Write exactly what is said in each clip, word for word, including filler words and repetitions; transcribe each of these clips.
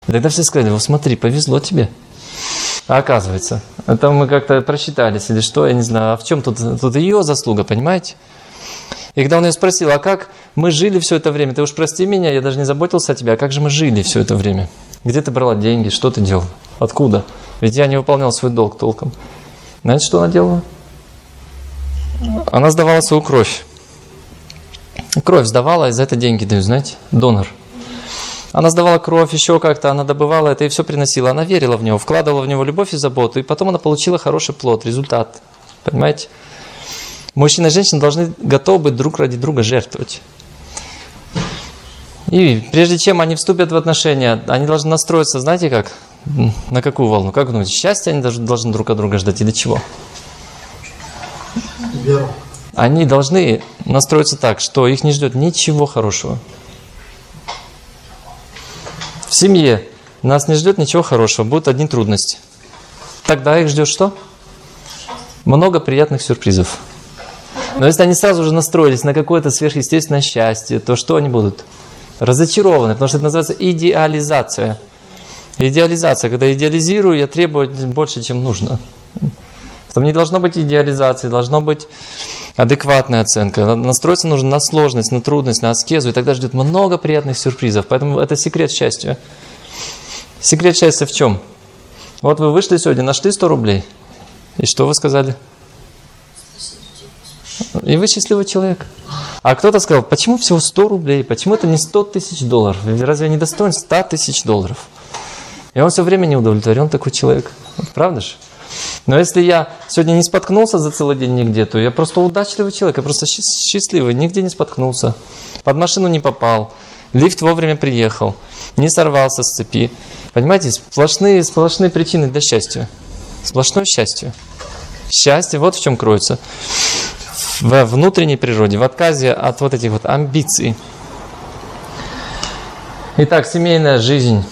И тогда все сказали: вот смотри, повезло тебе. А оказывается, это мы как-то просчитались или что, я не знаю, а в чем тут, тут ее заслуга, понимаете? И когда он ее спросил: а как мы жили все это время? Ты уж прости меня, я даже не заботился о тебе, а как же мы жили все это время? Где ты брала деньги, что ты делал? Откуда? Ведь я не выполнял свой долг толком. Знаете, что она делала? Она сдавала свою кровь. Кровь сдавала, и за это деньги дают, знаете, донор. Она сдавала кровь, еще как-то, она добывала это и все приносила. Она верила в него, вкладывала в него любовь и заботу, и потом она получила хороший плод, результат. Понимаете? Мужчина и женщина должны готовы быть друг ради друга жертвовать. И прежде чем они вступят в отношения, они должны настроиться, знаете как? На какую волну? Как думаете, счастье они должны, должны друг от друга ждать или чего? Веру. Они должны настроиться так, что их не ждет ничего хорошего. В семье нас не ждет ничего хорошего, будут одни трудности. Тогда их ждет что? Много приятных сюрпризов. Но если они сразу же настроились на какое-то сверхъестественное счастье, то что они будут? Разочарованы, потому что это называется идеализация. Идеализация, когда идеализирую, я требую больше, чем нужно. Там не должно быть идеализации, должно быть адекватная оценка. Настроиться нужно на сложность, на трудность, на аскезу, и тогда ждет много приятных сюрпризов. Поэтому это секрет счастья. Секрет счастья в чем? Вот вы вышли сегодня, нашли сто рублей. И что вы сказали? И вы счастливый человек. А кто-то сказал: почему всего сто рублей? Почему это не сто тысяч долларов? Разве я не достоин ста тысяч долларов? И он все время не удовлетворен, такой человек. Правда же? Но если я сегодня не споткнулся за целый день нигде, то я просто удачливый человек, я просто счастливый, нигде не споткнулся, под машину не попал, лифт вовремя приехал, не сорвался с цепи. Понимаете, сплошные, сплошные причины для счастья. Сплошное счастье. Счастье вот в чем кроется. В внутренней природе, в отказе от вот этих вот амбиций. Итак, семейная жизнь.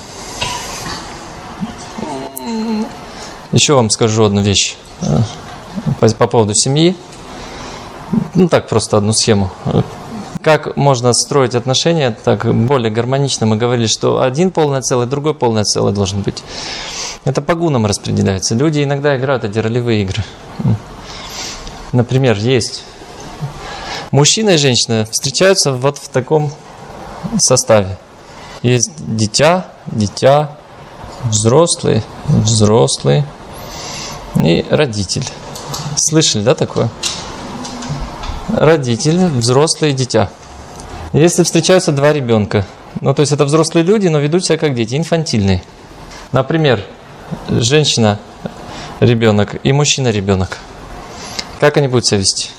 Еще вам скажу одну вещь по, по поводу семьи. Ну так, просто одну схему. Как можно строить отношения так более гармонично? Мы говорили, что один полное целое, другой полное целое должен быть. Это по гунам распределяется. Люди иногда играют эти ролевые игры. Например, есть мужчина и женщина встречаются вот в таком составе. Есть дитя, дитя, взрослый, взрослый и родитель. Слышали, да, такое? Родитель, взрослый и дитя. Если встречаются два ребенка, ну, то есть это взрослые люди, но ведут себя как дети, инфантильные. Например, женщина, ребенок и мужчина, ребенок. Как они будут себя вести?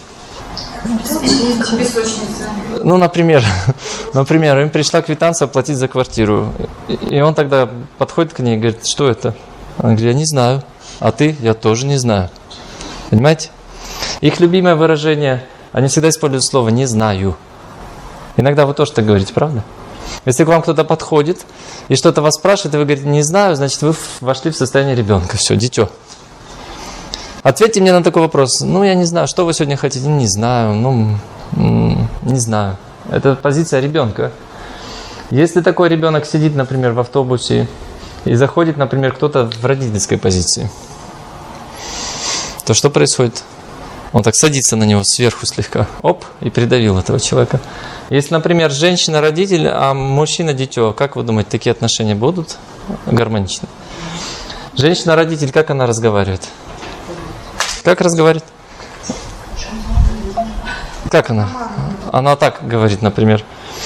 Ну, например, например, им пришла квитанция оплатить за квартиру. И он тогда подходит к ней и говорит: что это? Она говорит: я не знаю. А ты? Я тоже не знаю. Понимаете? Их любимое выражение, они всегда используют слово «не знаю». Иногда вы тоже так говорите, правда? Если к вам кто-то подходит и что-то вас спрашивает, и вы говорите «не знаю», значит, вы вошли в состояние ребенка. Все, дитё. Ответьте мне на такой вопрос. Ну, я не знаю, что вы сегодня хотите? Не знаю. Ну, не знаю. Это позиция ребенка. Если такой ребенок сидит, например, в автобусе и заходит, например, кто-то в родительской позиции, то что происходит? Он так садится на него сверху слегка, оп, и придавил этого человека. Если, например, женщина-родитель, а мужчина-дитё, как вы думаете, такие отношения будут гармоничны? Женщина-родитель, как она разговаривает? Как разговаривает? Как она? Она так говорит, например: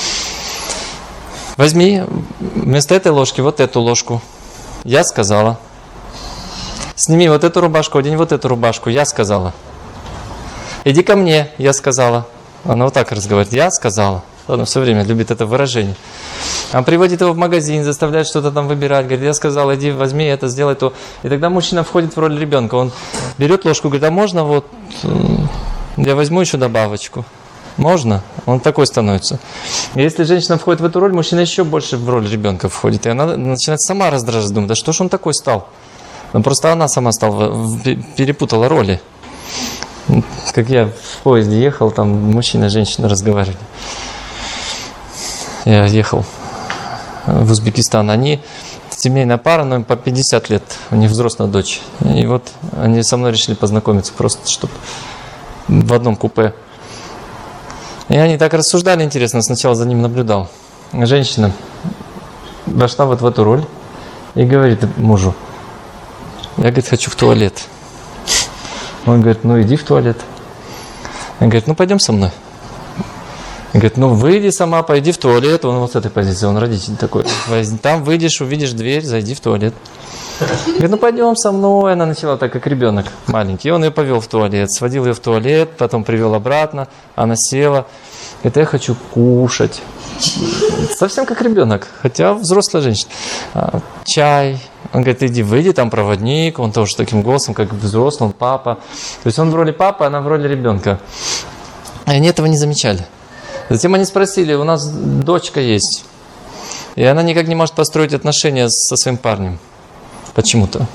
возьми вместо этой ложки вот эту ложку. Я сказала. Сними вот эту рубашку, одень вот эту рубашку. Я сказала. Иди ко мне, я сказала. Она вот так разговаривает. Я сказала. Она все время любит это выражение. Она приводит его в магазин, заставляет что-то там выбирать. Говорит: я сказала, иди возьми это, сделай то. И тогда мужчина входит в роль ребенка. Он берет ложку, говорит: а можно вот я возьму еще добавочку? Можно? Он такой становится. И если женщина входит в эту роль, мужчина еще больше в роль ребенка входит. И она начинает сама раздражать, думает: да что ж он такой стал? Но просто она сама стала, перепутала роли. Как я в поезде ехал, там мужчина и женщина разговаривали. Я ехал в Узбекистан. Они семейная пара, но им по пятьдесят лет, у них взрослая дочь. И вот они со мной решили познакомиться просто, чтобы в одном купе. И они так рассуждали, интересно, сначала за ним наблюдал. Женщина вошла вот в эту роль и говорит мужу: я, говорит, хочу в туалет. Он говорит: ну иди в туалет. Он говорит: ну пойдем со мной. Он говорит: ну выйди сама, пойди в туалет. Он вот с этой позиции, он родитель такой. Там выйдешь, увидишь дверь, зайди в туалет. Говорит: ну пойдем со мной. Она начала так, как ребенок маленький. И он ее повел в туалет, сводил ее в туалет, потом привел обратно. Она села. Говорит: я хочу кушать. Совсем как ребенок, хотя взрослая женщина. Чай. Он говорит: иди, выйди, там проводник. Он тоже таким голосом, как взрослый, он папа. То есть он в роли папы, она в роли ребенка. И они этого не замечали. Затем они спросили: у нас дочка есть, и она никак не может построить отношения со своим парнем. Почему-то.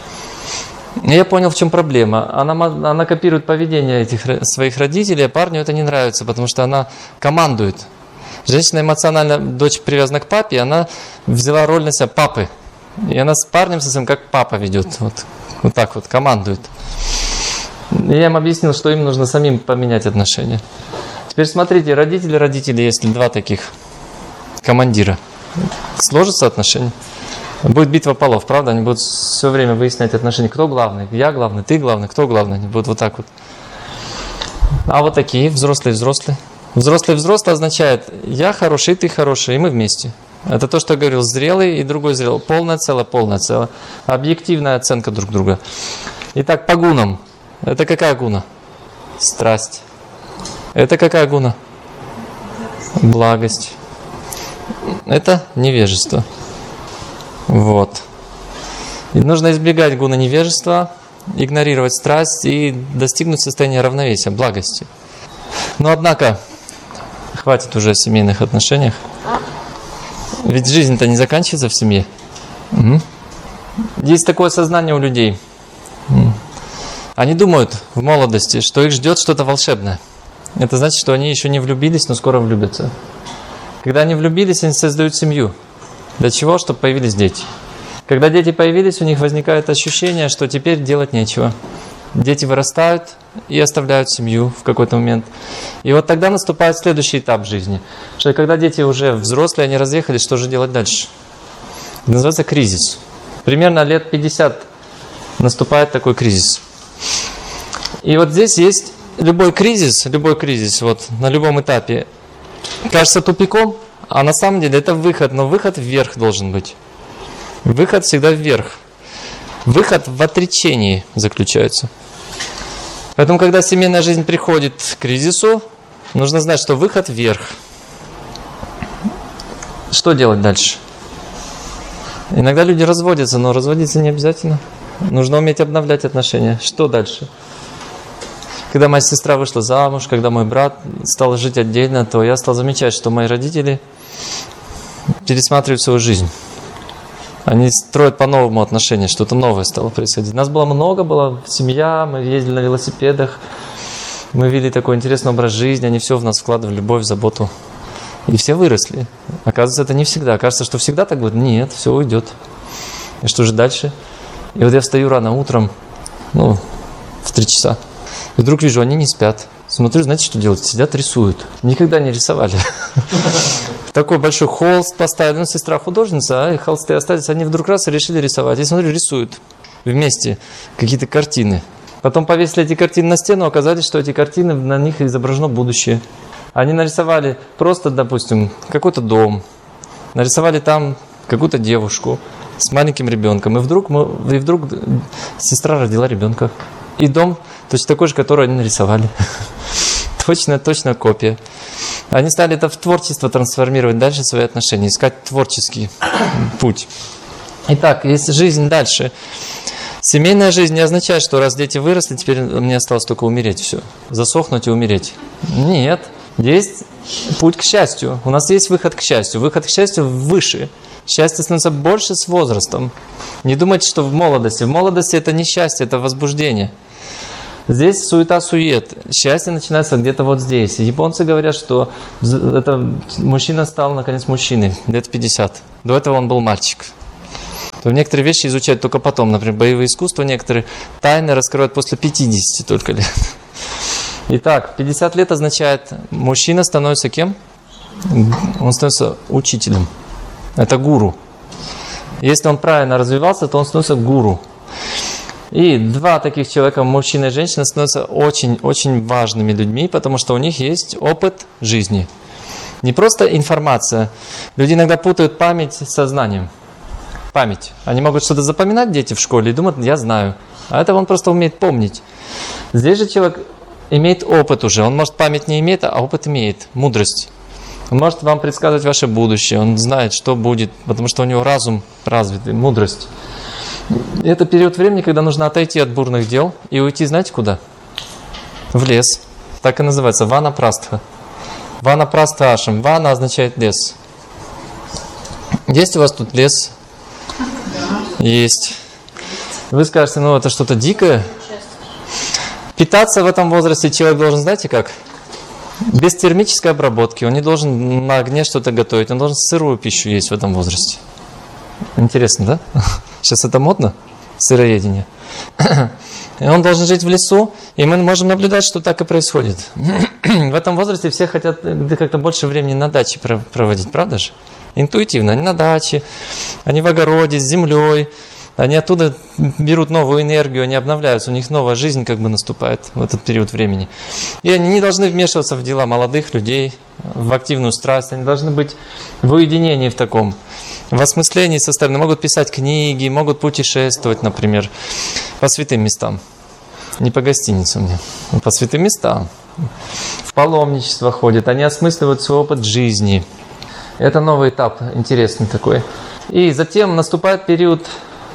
И я понял, в чем проблема. Она, она копирует поведение этих своих родителей, а парню это не нравится, потому что она командует. Женщина эмоционально, дочь привязана к папе, она взяла роль на себя папы. И она с парнем со своим как папа ведет. Вот, вот так вот, командует. И я им объяснил, что им нужно самим поменять отношения. Теперь смотрите, родители, родители, если два таких командира, сложатся отношения. Будет битва полов, правда? Они будут все время выяснять отношения. Кто главный? Я главный, ты главный, кто главный? Они будут вот так вот. А вот такие, взрослые-взрослые. Взрослый-взрослый означает: я хороший, ты хороший, и мы вместе. Это то, что я говорил, зрелый и другой зрелый. Полное целое, полное целое. Объективная оценка друг друга. Итак, по гунам. Это какая гуна? Страсть. Это какая гуна? Благость. Это невежество. Вот. И нужно избегать гуна невежества, игнорировать страсть и достигнуть состояния равновесия, благости. Но однако, хватит уже о семейных отношениях. Ведь жизнь-то не заканчивается в семье. Угу. Есть такое сознание у людей. Они думают в молодости, что их ждет что-то волшебное. Это значит, что они еще не влюбились, но скоро влюбятся. Когда они влюбились, они создают семью. Для чего? Чтобы появились дети. Когда дети появились, у них возникает ощущение, что теперь делать нечего. Дети вырастают и оставляют семью в какой-то момент. И вот тогда наступает следующий этап жизни. Что когда дети уже взрослые, они разъехались, что же делать дальше? Это называется кризис. Примерно лет пятьдесят наступает такой кризис. И вот здесь есть любой кризис, любой кризис, вот на любом этапе, кажется тупиком, а на самом деле это выход, но выход вверх должен быть. Выход всегда вверх. Выход в отречении заключается. Поэтому, когда семейная жизнь приходит к кризису, нужно знать, что выход вверх. Что делать дальше? Иногда люди разводятся, но разводиться не обязательно. Нужно уметь обновлять отношения. Что дальше? Когда моя сестра вышла замуж, когда мой брат стал жить отдельно, то я стал замечать, что мои родители пересматривают свою жизнь. Они строят по-новому отношения, что-то новое стало происходить. Нас было много, была семья, мы ездили на велосипедах, мы вели такой интересный образ жизни, они все в нас вкладывали, любовь, заботу. И все выросли. Оказывается, это не всегда. Кажется, что всегда так будет. Нет, все уйдет. И что же дальше? И вот я встаю рано утром, ну, в три часа. И вдруг вижу, они не спят. Смотрю, знаете, что делают? Сидят, рисуют. Никогда не рисовали. Такой большой холст поставили. Ну, сестра художница, а и холсты остались. Они вдруг раз и решили рисовать. Я смотрю, рисуют вместе какие-то картины. Потом повесили эти картины на стену, оказалось, что эти картины, на них изображено будущее. Они нарисовали просто, допустим, какой-то дом. Нарисовали там какую-то девушку с маленьким ребенком. И вдруг, мы, и вдруг сестра родила ребенка. И дом точно такой же, который они нарисовали. Точная, точная копия. Они стали это в творчество трансформировать, дальше свои отношения, искать творческий путь. Итак, есть жизнь дальше. Семейная жизнь не означает, что раз дети выросли, теперь мне осталось только умереть, все. Засохнуть и умереть. Нет. Есть путь к счастью. У нас есть выход к счастью. Выход к счастью выше. Счастье становится больше с возрастом. Не думайте, что в молодости. В молодости это не счастье, это возбуждение. Здесь суета-сует. Счастье начинается где-то вот здесь. Японцы говорят, что это мужчина стал наконец мужчиной. Лет пятьдесят. До этого он был мальчик. То некоторые вещи изучают только потом. Например, боевые искусства некоторые тайны раскрывают после пятидесяти только лет. Итак, пятьдесят лет означает, мужчина становится кем? Он становится учителем. Это гуру. Если он правильно развивался, то он становится гуру. И два таких человека, мужчина и женщина, становятся очень-очень важными людьми, потому что у них есть опыт жизни. Не просто информация. Люди иногда путают память с сознанием. Память. Они могут что-то запоминать, дети в школе, и думают, я знаю. А это он просто умеет помнить. Здесь же человек имеет опыт уже. Он, может, память не имеет, а опыт имеет. Мудрость. Он может вам предсказывать ваше будущее. Он знает, что будет, потому что у него разум развитый, мудрость. Это период времени, когда нужно отойти от бурных дел и уйти, знаете, куда? В лес. Так и называется. Ванапрастха. Ванапрастха ашрам. Вана означает лес. Есть у вас тут лес? Есть. Вы скажете, ну это что-то дикое. Питаться в этом возрасте человек должен, знаете как? Без термической обработки. Он не должен на огне что-то готовить. Он должен сырую пищу есть в этом возрасте. Интересно, да? Сейчас это модно? Сыроедение. И он должен жить в лесу, и мы можем наблюдать, что так и происходит. В этом возрасте все хотят как-то больше времени на даче проводить, правда же? Интуитивно. Они на даче, они в огороде, с землей. Они оттуда берут новую энергию, они обновляются, у них новая жизнь как бы наступает в этот период времени. И они не должны вмешиваться в дела молодых людей, в активную страсть. Они должны быть в уединении в таком, в осмыслении со стороны. Могут писать книги, могут путешествовать, например, по святым местам. Не по гостиницам, нет, а по святым местам. В паломничество ходят, они осмысливают свой опыт жизни. Это новый этап, интересный такой. И затем наступает период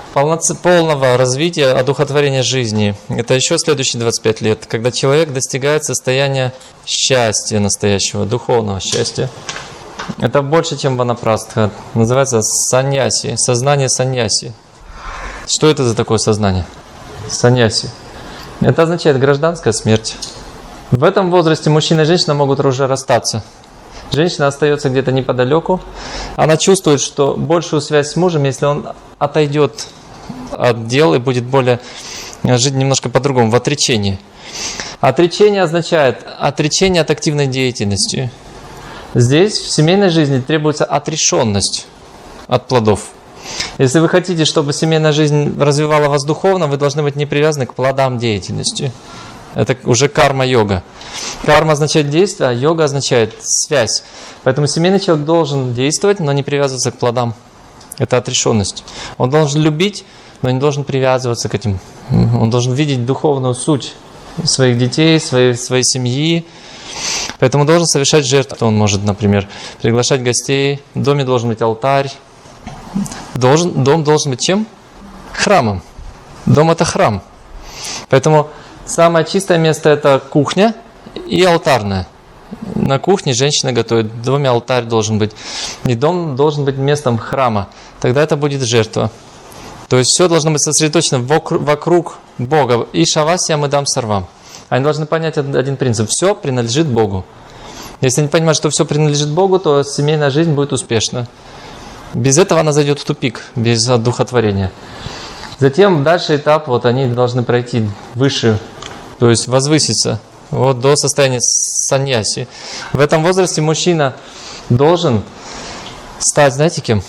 полного развития, одухотворения жизни. Это еще следующие двадцать пять лет, когда человек достигает состояния счастья настоящего, духовного счастья. Это больше, чем ванапрастха. Называется саньяси, сознание саньяси. Что это за такое сознание? Саньяси. Это означает гражданская смерть. В этом возрасте мужчина и женщина могут уже расстаться. Женщина остается где-то неподалеку. Она чувствует, что большую связь с мужем, если он отойдет от дел и будет более жить немножко по-другому, в отречении. Отречение означает отречение от активной деятельности. Здесь в семейной жизни требуется отрешенность от плодов. Если вы хотите, чтобы семейная жизнь развивала вас духовно, вы должны быть не привязаны к плодам деятельности. Это уже карма-йога. Карма означает действие, а йога означает связь. Поэтому семейный человек должен действовать, но не привязываться к плодам. Это отрешенность. Он должен любить, но не должен привязываться к этим. Он должен видеть духовную суть своих детей, своей, своей семьи. Поэтому должен совершать жертвы. Он может, например, приглашать гостей. В доме должен быть алтарь. Должен, дом должен быть чем? Храмом. Дом – это храм. Поэтому самое чистое место – это кухня и алтарная. На кухне женщина готовит, в доме алтарь должен быть. И дом должен быть местом храма. Тогда это будет жертва. То есть все должно быть сосредоточено вокруг Бога. И шавасья мы дам сарвам. Они должны понять один принцип. Все принадлежит Богу. Если они понимают, что все принадлежит Богу, то семейная жизнь будет успешна. Без этого она зайдет в тупик, без одухотворения. Затем дальше этап, вот они должны пройти выше, то есть возвыситься вот до состояния саньяси. В этом возрасте мужчина должен стать, знаете кем?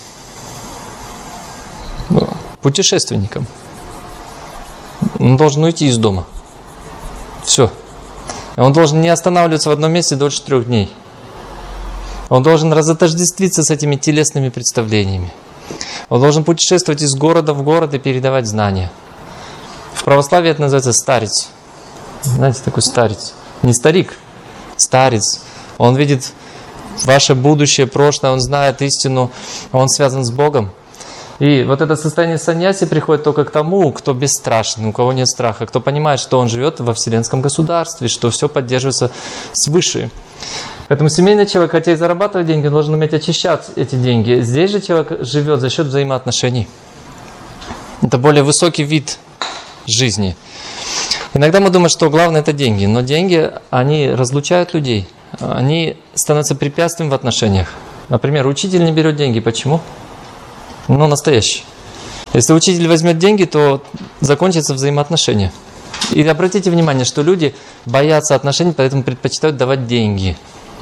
Путешественником. Он должен уйти из дома. Все. Он должен не останавливаться в одном месте дольше трех дней. Он должен разотождествиться с этими телесными представлениями. Он должен путешествовать из города в город и передавать знания. В православии это называется старец. Знаете, такой старец. Не старик, старец. Он видит ваше будущее, прошлое, он знает истину, он связан с Богом. И вот это состояние саньяси приходит только к тому, кто бесстрашен, у кого нет страха, кто понимает, что он живет во вселенском государстве, что все поддерживается свыше. Поэтому семейный человек, хотя и зарабатывает деньги, должен уметь очищать эти деньги. Здесь же человек живет за счет взаимоотношений. Это более высокий вид жизни. Иногда мы думаем, что главное это деньги, но деньги, они разлучают людей. Они становятся препятствием в отношениях. Например, учитель не берет деньги. Почему? Ну, настоящий. Если учитель возьмет деньги, то закончатся взаимоотношения. И обратите внимание, что люди боятся отношений, поэтому предпочитают давать деньги.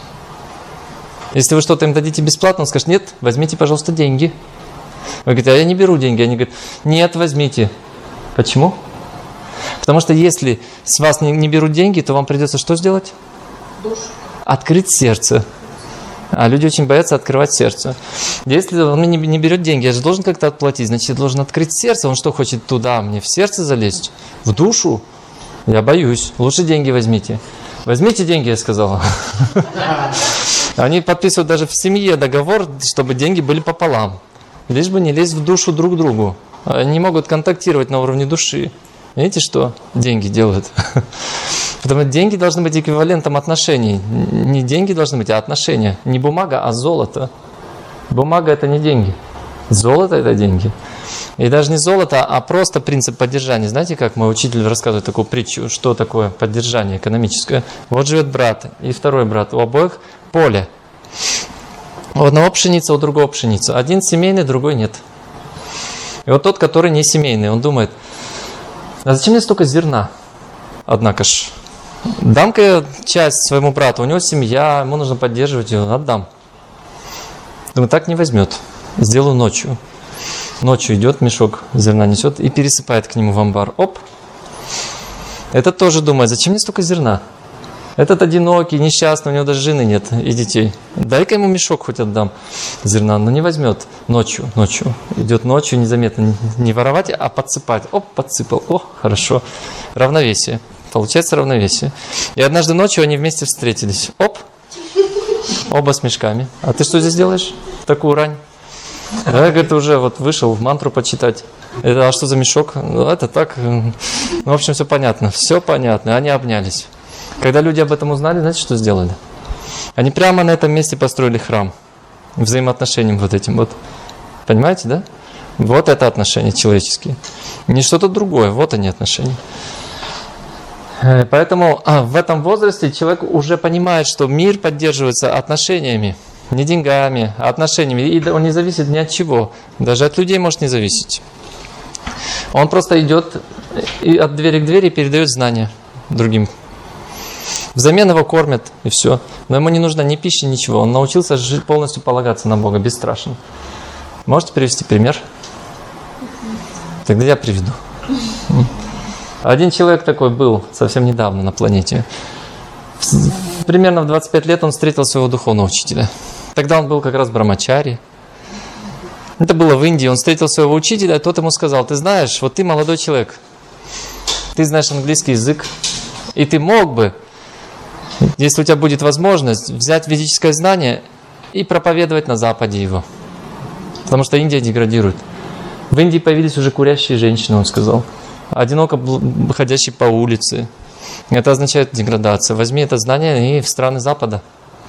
Если вы что-то им дадите бесплатно, он скажет: нет, возьмите, пожалуйста, деньги. Вы говорите: а я не беру деньги. Они говорят: нет, возьмите. Почему? Потому что если с вас не, не берут деньги, то вам придется что сделать? Душу. Открыть сердце. А люди очень боятся открывать сердце. Если он мне не берет деньги, я же должен как-то отплатить, значит, я должен открыть сердце. Он что, хочет туда, мне в сердце залезть? В душу? Я боюсь. Лучше деньги возьмите. Возьмите деньги, я сказала. Они подписывают даже в семье договор, чтобы деньги были пополам. Лишь бы не лезть в душу друг другу. Они не могут контактировать на уровне души. Видите, что деньги делают? Потому что деньги должны быть эквивалентом отношений. Не деньги должны быть, а отношения. Не бумага, а золото. Бумага – это не деньги. Золото – это деньги. И даже не золото, а просто принцип поддержания. Знаете, как мой учитель рассказывает такую притчу, что такое поддержание экономическое? Вот живет брат и второй брат. У обоих поле. У одного пшеница, у другого пшеница. Один семейный, другой нет. И вот тот, который не семейный, он думает: а зачем мне столько зерна? Однако ж, дам-ка я часть своему брату, у него семья, ему нужно поддерживать ее, отдам. Думаю, так не возьмет. Сделаю ночью. Ночью идет, мешок зерна несет и пересыпает к нему в амбар. Оп! Этот тоже думает: зачем мне столько зерна? Этот одинокий, несчастный, у него даже жены нет и детей. Дай-ка ему мешок хоть отдам зерна, но не возьмет. Ночью, ночью. Идет ночью, незаметно. Не воровать, а подсыпать. Оп, подсыпал. О, хорошо. Равновесие. Получается равновесие. И однажды ночью они вместе встретились. Оп, оба с мешками. А ты что здесь делаешь в такую рань? Я, говорит, уже вот вышел мантру почитать. Это, а что за мешок? Ну, это так. Ну, в общем, все понятно. Все понятно. Они обнялись. Когда люди об этом узнали, знаете, что сделали? Они прямо на этом месте построили храм. Взаимоотношениям вот этим вот. Понимаете, да? Вот это отношения человеческие. Не что-то другое. Вот они отношения. Поэтому а, в этом возрасте человек уже понимает, что мир поддерживается отношениями. Не деньгами, а отношениями. И он не зависит ни от чего. Даже от людей может не зависеть. Он просто идет и от двери к двери передает знания другим. Взамен его кормят, и все. Но ему не нужна ни пища, ничего. Он научился жить, полностью полагаться на Бога, бесстрашен. Можете привести пример? Тогда я приведу. Один человек такой был совсем недавно на планете. Примерно в двадцать пять лет он встретил своего духовного учителя. Тогда он был как раз брамачари. Это было в Индии. Он встретил своего учителя, и тот ему сказал: ты знаешь, вот ты молодой человек, ты знаешь английский язык, и ты мог бы, если у тебя будет возможность, взять ведическое знание и проповедовать на Западе его. Потому что Индия деградирует. В Индии появились уже курящие женщины, он сказал. Одиноко ходящие по улице. Это означает деградацию. Возьми это знание и в страны Запада.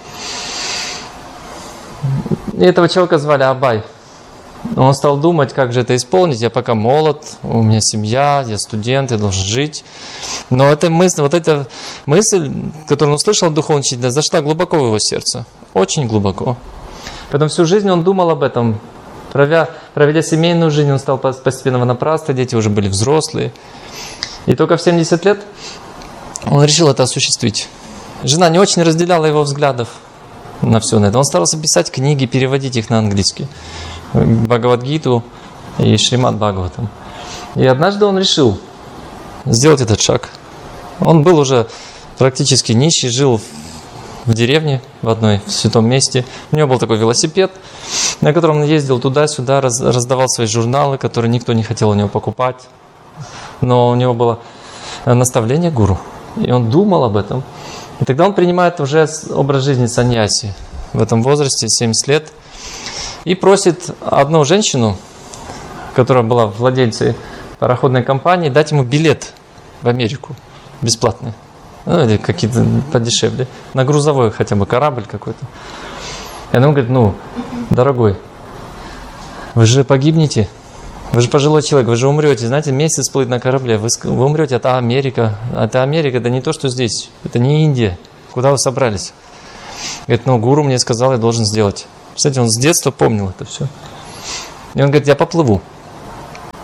И этого человека звали Абай. Он стал думать, как же это исполнить. Я пока молод, у меня семья, я студент, я должен жить. Но эта мысль, вот эта мысль, которую он услышал от духовного учителя, зашла глубоко в его сердце. Очень глубоко. Поэтому всю жизнь он думал об этом. Проведя, проведя семейную жизнь, он стал постепенно напрасно, дети уже были взрослые. И только в семьдесят лет он решил это осуществить. Жена не очень разделяла его взглядов на все на это. Он старался писать книги, переводить их на английский. Бхагавад-гиту и Шримад Бхагаватам. И однажды он решил сделать этот шаг. Он был уже практически нищий, жил в деревне в одной, в святом месте. У него был такой велосипед, на котором он ездил туда-сюда, раз, раздавал свои журналы, которые никто не хотел у него покупать. Но у него было наставление гуру, и он думал об этом. И тогда он принимает уже образ жизни саньяси в этом возрасте, семьдесят лет, и просит одну женщину, которая была владельцей пароходной компании, дать ему билет в Америку бесплатный. Ну, или какие-то подешевле. На грузовой хотя бы корабль какой-то. И она ему говорит: ну, дорогой, вы же погибнете. Вы же пожилой человек, вы же умрете. Знаете, месяц плыть на корабле, вы, вы умрете. Это Америка. Это Америка, это не то, что здесь. Это не Индия. Куда вы собрались? Говорит: ну, гуру мне сказал, я должен сделать. Кстати, он с детства помнил это все. И он говорит: я поплыву.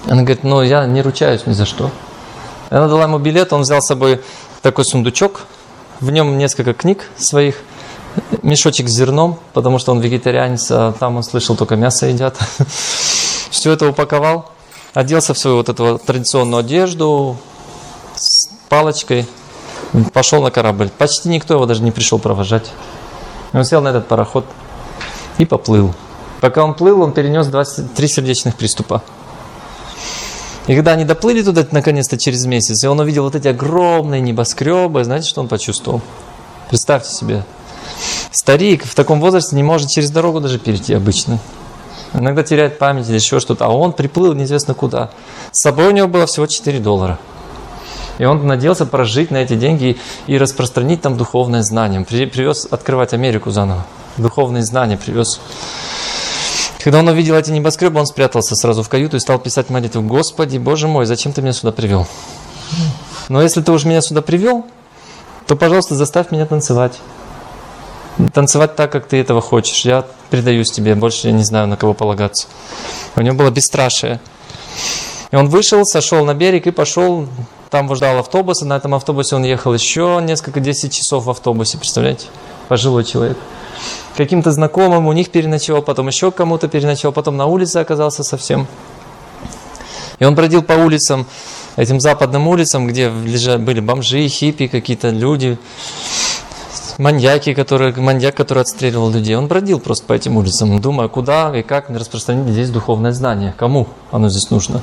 Она говорит, ну я не ручаюсь ни за что. Она дала ему билет, он взял с собой такой сундучок, в нем несколько книг своих, мешочек с зерном, потому что он вегетарианец, а там он слышал, только мясо едят. Все это упаковал, оделся в свою вот эту традиционную одежду с палочкой, пошел на корабль. Почти никто его даже не пришел провожать. Он сел на этот пароход и поплыл. Пока он плыл, он перенес двадцать три сердечных приступа. И когда они доплыли туда, наконец-то, через месяц, и он увидел вот эти огромные небоскребы, знаете, что он почувствовал? Представьте себе. Старик в таком возрасте не может через дорогу даже перейти обычно. Иногда теряет память или еще что-то. А он приплыл неизвестно куда. С собой у него было всего четыре доллара. И он надеялся прожить на эти деньги и распространить там духовное знание. Привез открывать Америку заново. Духовные знания привез. Когда он увидел эти небоскребы, он спрятался сразу в каюту и стал писать молитву. Господи, Боже мой, зачем ты меня сюда привел? Но если ты уж меня сюда привел, то, пожалуйста, заставь меня танцевать. Танцевать так, как ты этого хочешь. Я предаюсь тебе, больше я не знаю, на кого полагаться. У него было бесстрашие. И он вышел, сошел на берег и пошел. Там его ждал автобус, и на этом автобусе он ехал еще несколько, десять часов в автобусе, представляете? Пожилой человек. Каким-то знакомым у них переночевал, потом еще кому-то переночевал, потом на улице оказался совсем. И он бродил по улицам, этим западным улицам, где лежали, были бомжи, хиппи, какие-то люди, маньяки, которые, маньяк, который отстреливал людей. Он бродил просто по этим улицам, думая, куда и как распространить здесь духовное знание, кому оно здесь нужно.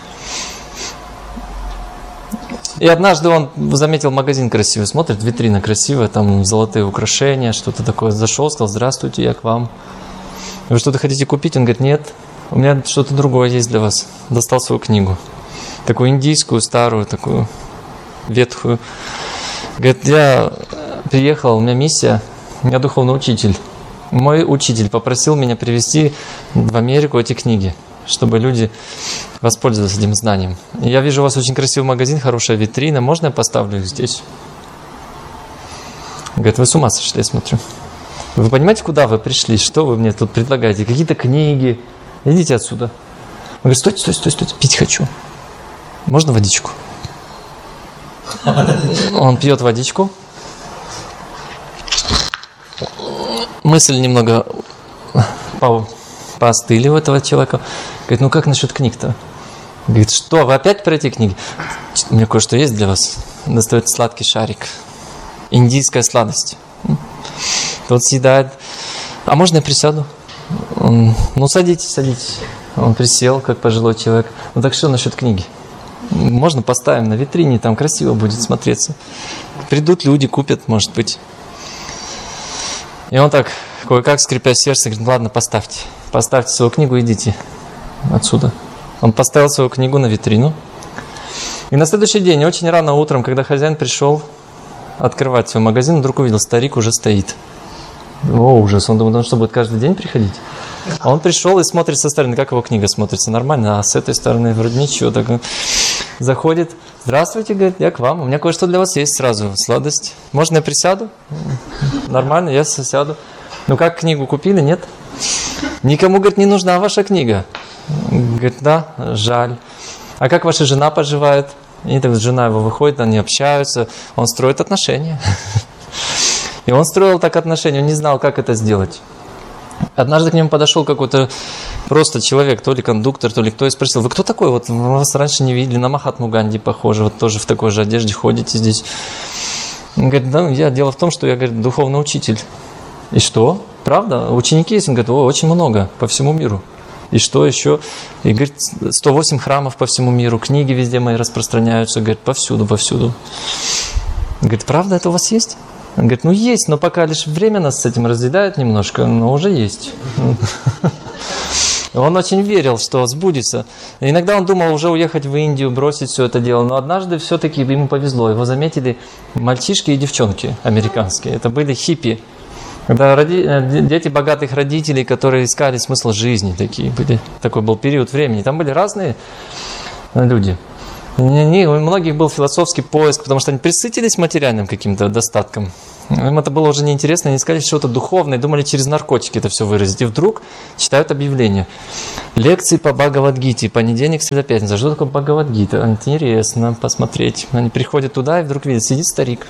И однажды он заметил магазин красивый, смотрит, витрина красивая, там золотые украшения, что-то такое. Зашел, сказал, здравствуйте, я к вам. Вы что-то хотите купить? Он говорит, нет, у меня что-то другое есть для вас. Достал свою книгу, такую индийскую, старую, такую ветхую. Говорит, я приехал, у меня миссия, у меня духовный учитель. Мой учитель попросил меня привезти в Америку эти книги, чтобы люди воспользовались этим знанием. Я вижу, у вас очень красивый магазин, хорошая витрина. Можно я поставлю их здесь? Говорит, вы с ума сошли, я смотрю. Вы понимаете, куда вы пришли? Что вы мне тут предлагаете? Какие-то книги. Идите отсюда. Он говорит, стойте, стойте, стойте, стойте. Пить хочу. Можно водичку? Он пьет водичку. Мысль немного по поостыли у этого человека. Говорит, ну как насчет книг-то? Говорит, что, вы опять про эти книги? У меня кое-что есть для вас. Достает сладкий шарик. Индийская сладость. Тот съедает. А можно я присяду? Он, ну садитесь, садитесь. Он присел, как пожилой человек. Ну так что насчет книги? Можно поставим на витрине, там красиво будет смотреться. Придут люди, купят, может быть. И он так, кое-как, скрипя сердце, говорит, ладно, поставьте. Поставьте свою книгу, идите отсюда. Он поставил свою книгу на витрину. И на следующий день, очень рано утром, когда хозяин пришел открывать свой магазин, вдруг увидел, старик уже стоит. О, ужас. Он думал, ну что, будет каждый день приходить? А он пришел и смотрит со стороны, как его книга смотрится. Нормально, а с этой стороны вроде ничего. Так заходит. Здравствуйте, говорит, я к вам. У меня кое-что для вас есть сразу. Сладость. Можно я присяду? Нормально, я сяду. Ну как, книгу купили? Нет? Никому, говорит, не нужна ваша книга. Говорит, да, жаль. А как ваша жена поживает? И так жена его выходит, они общаются, он строит отношения. И он строил так отношения, он не знал, как это сделать. Однажды к нему подошел какой-то просто человек, то ли кондуктор, то ли кто, и спросил, вы кто такой? Вот мы вас раньше не видели, на Махатму Ганди похоже, вот тоже в такой же одежде ходите здесь. Он говорит, да, я, дело в том, что я, говорит, духовный учитель. И что? Правда? Ученики есть? Он говорит, о, очень много, по всему миру. И что еще? И говорит, сто восемь храмов по всему миру, книги везде мои распространяются, говорит, повсюду, повсюду. Говорит, правда, это у вас есть? Он говорит, ну есть, но пока лишь время нас с этим разъедает немножко, но уже есть. Он очень верил, что сбудется. Иногда он думал уже уехать в Индию, бросить все это дело, но однажды все-таки ему повезло. Его заметили мальчишки и девчонки американские. Это были хиппи. Когда роди... дети богатых родителей, которые искали смысл жизни, такие были. Такой был период времени. Там были разные люди. У многих был философский поиск, потому что они присытились материальным каким-то достатком. Им это было уже неинтересно, они искали что-то духовное, думали через наркотики это все выразить. И вдруг читают объявление. Лекции по Бхагавад-гите, понедельник, среда, пятница. Что такое Бхагавад-гита? Интересно посмотреть. Они приходят туда и вдруг видят, сидит старик.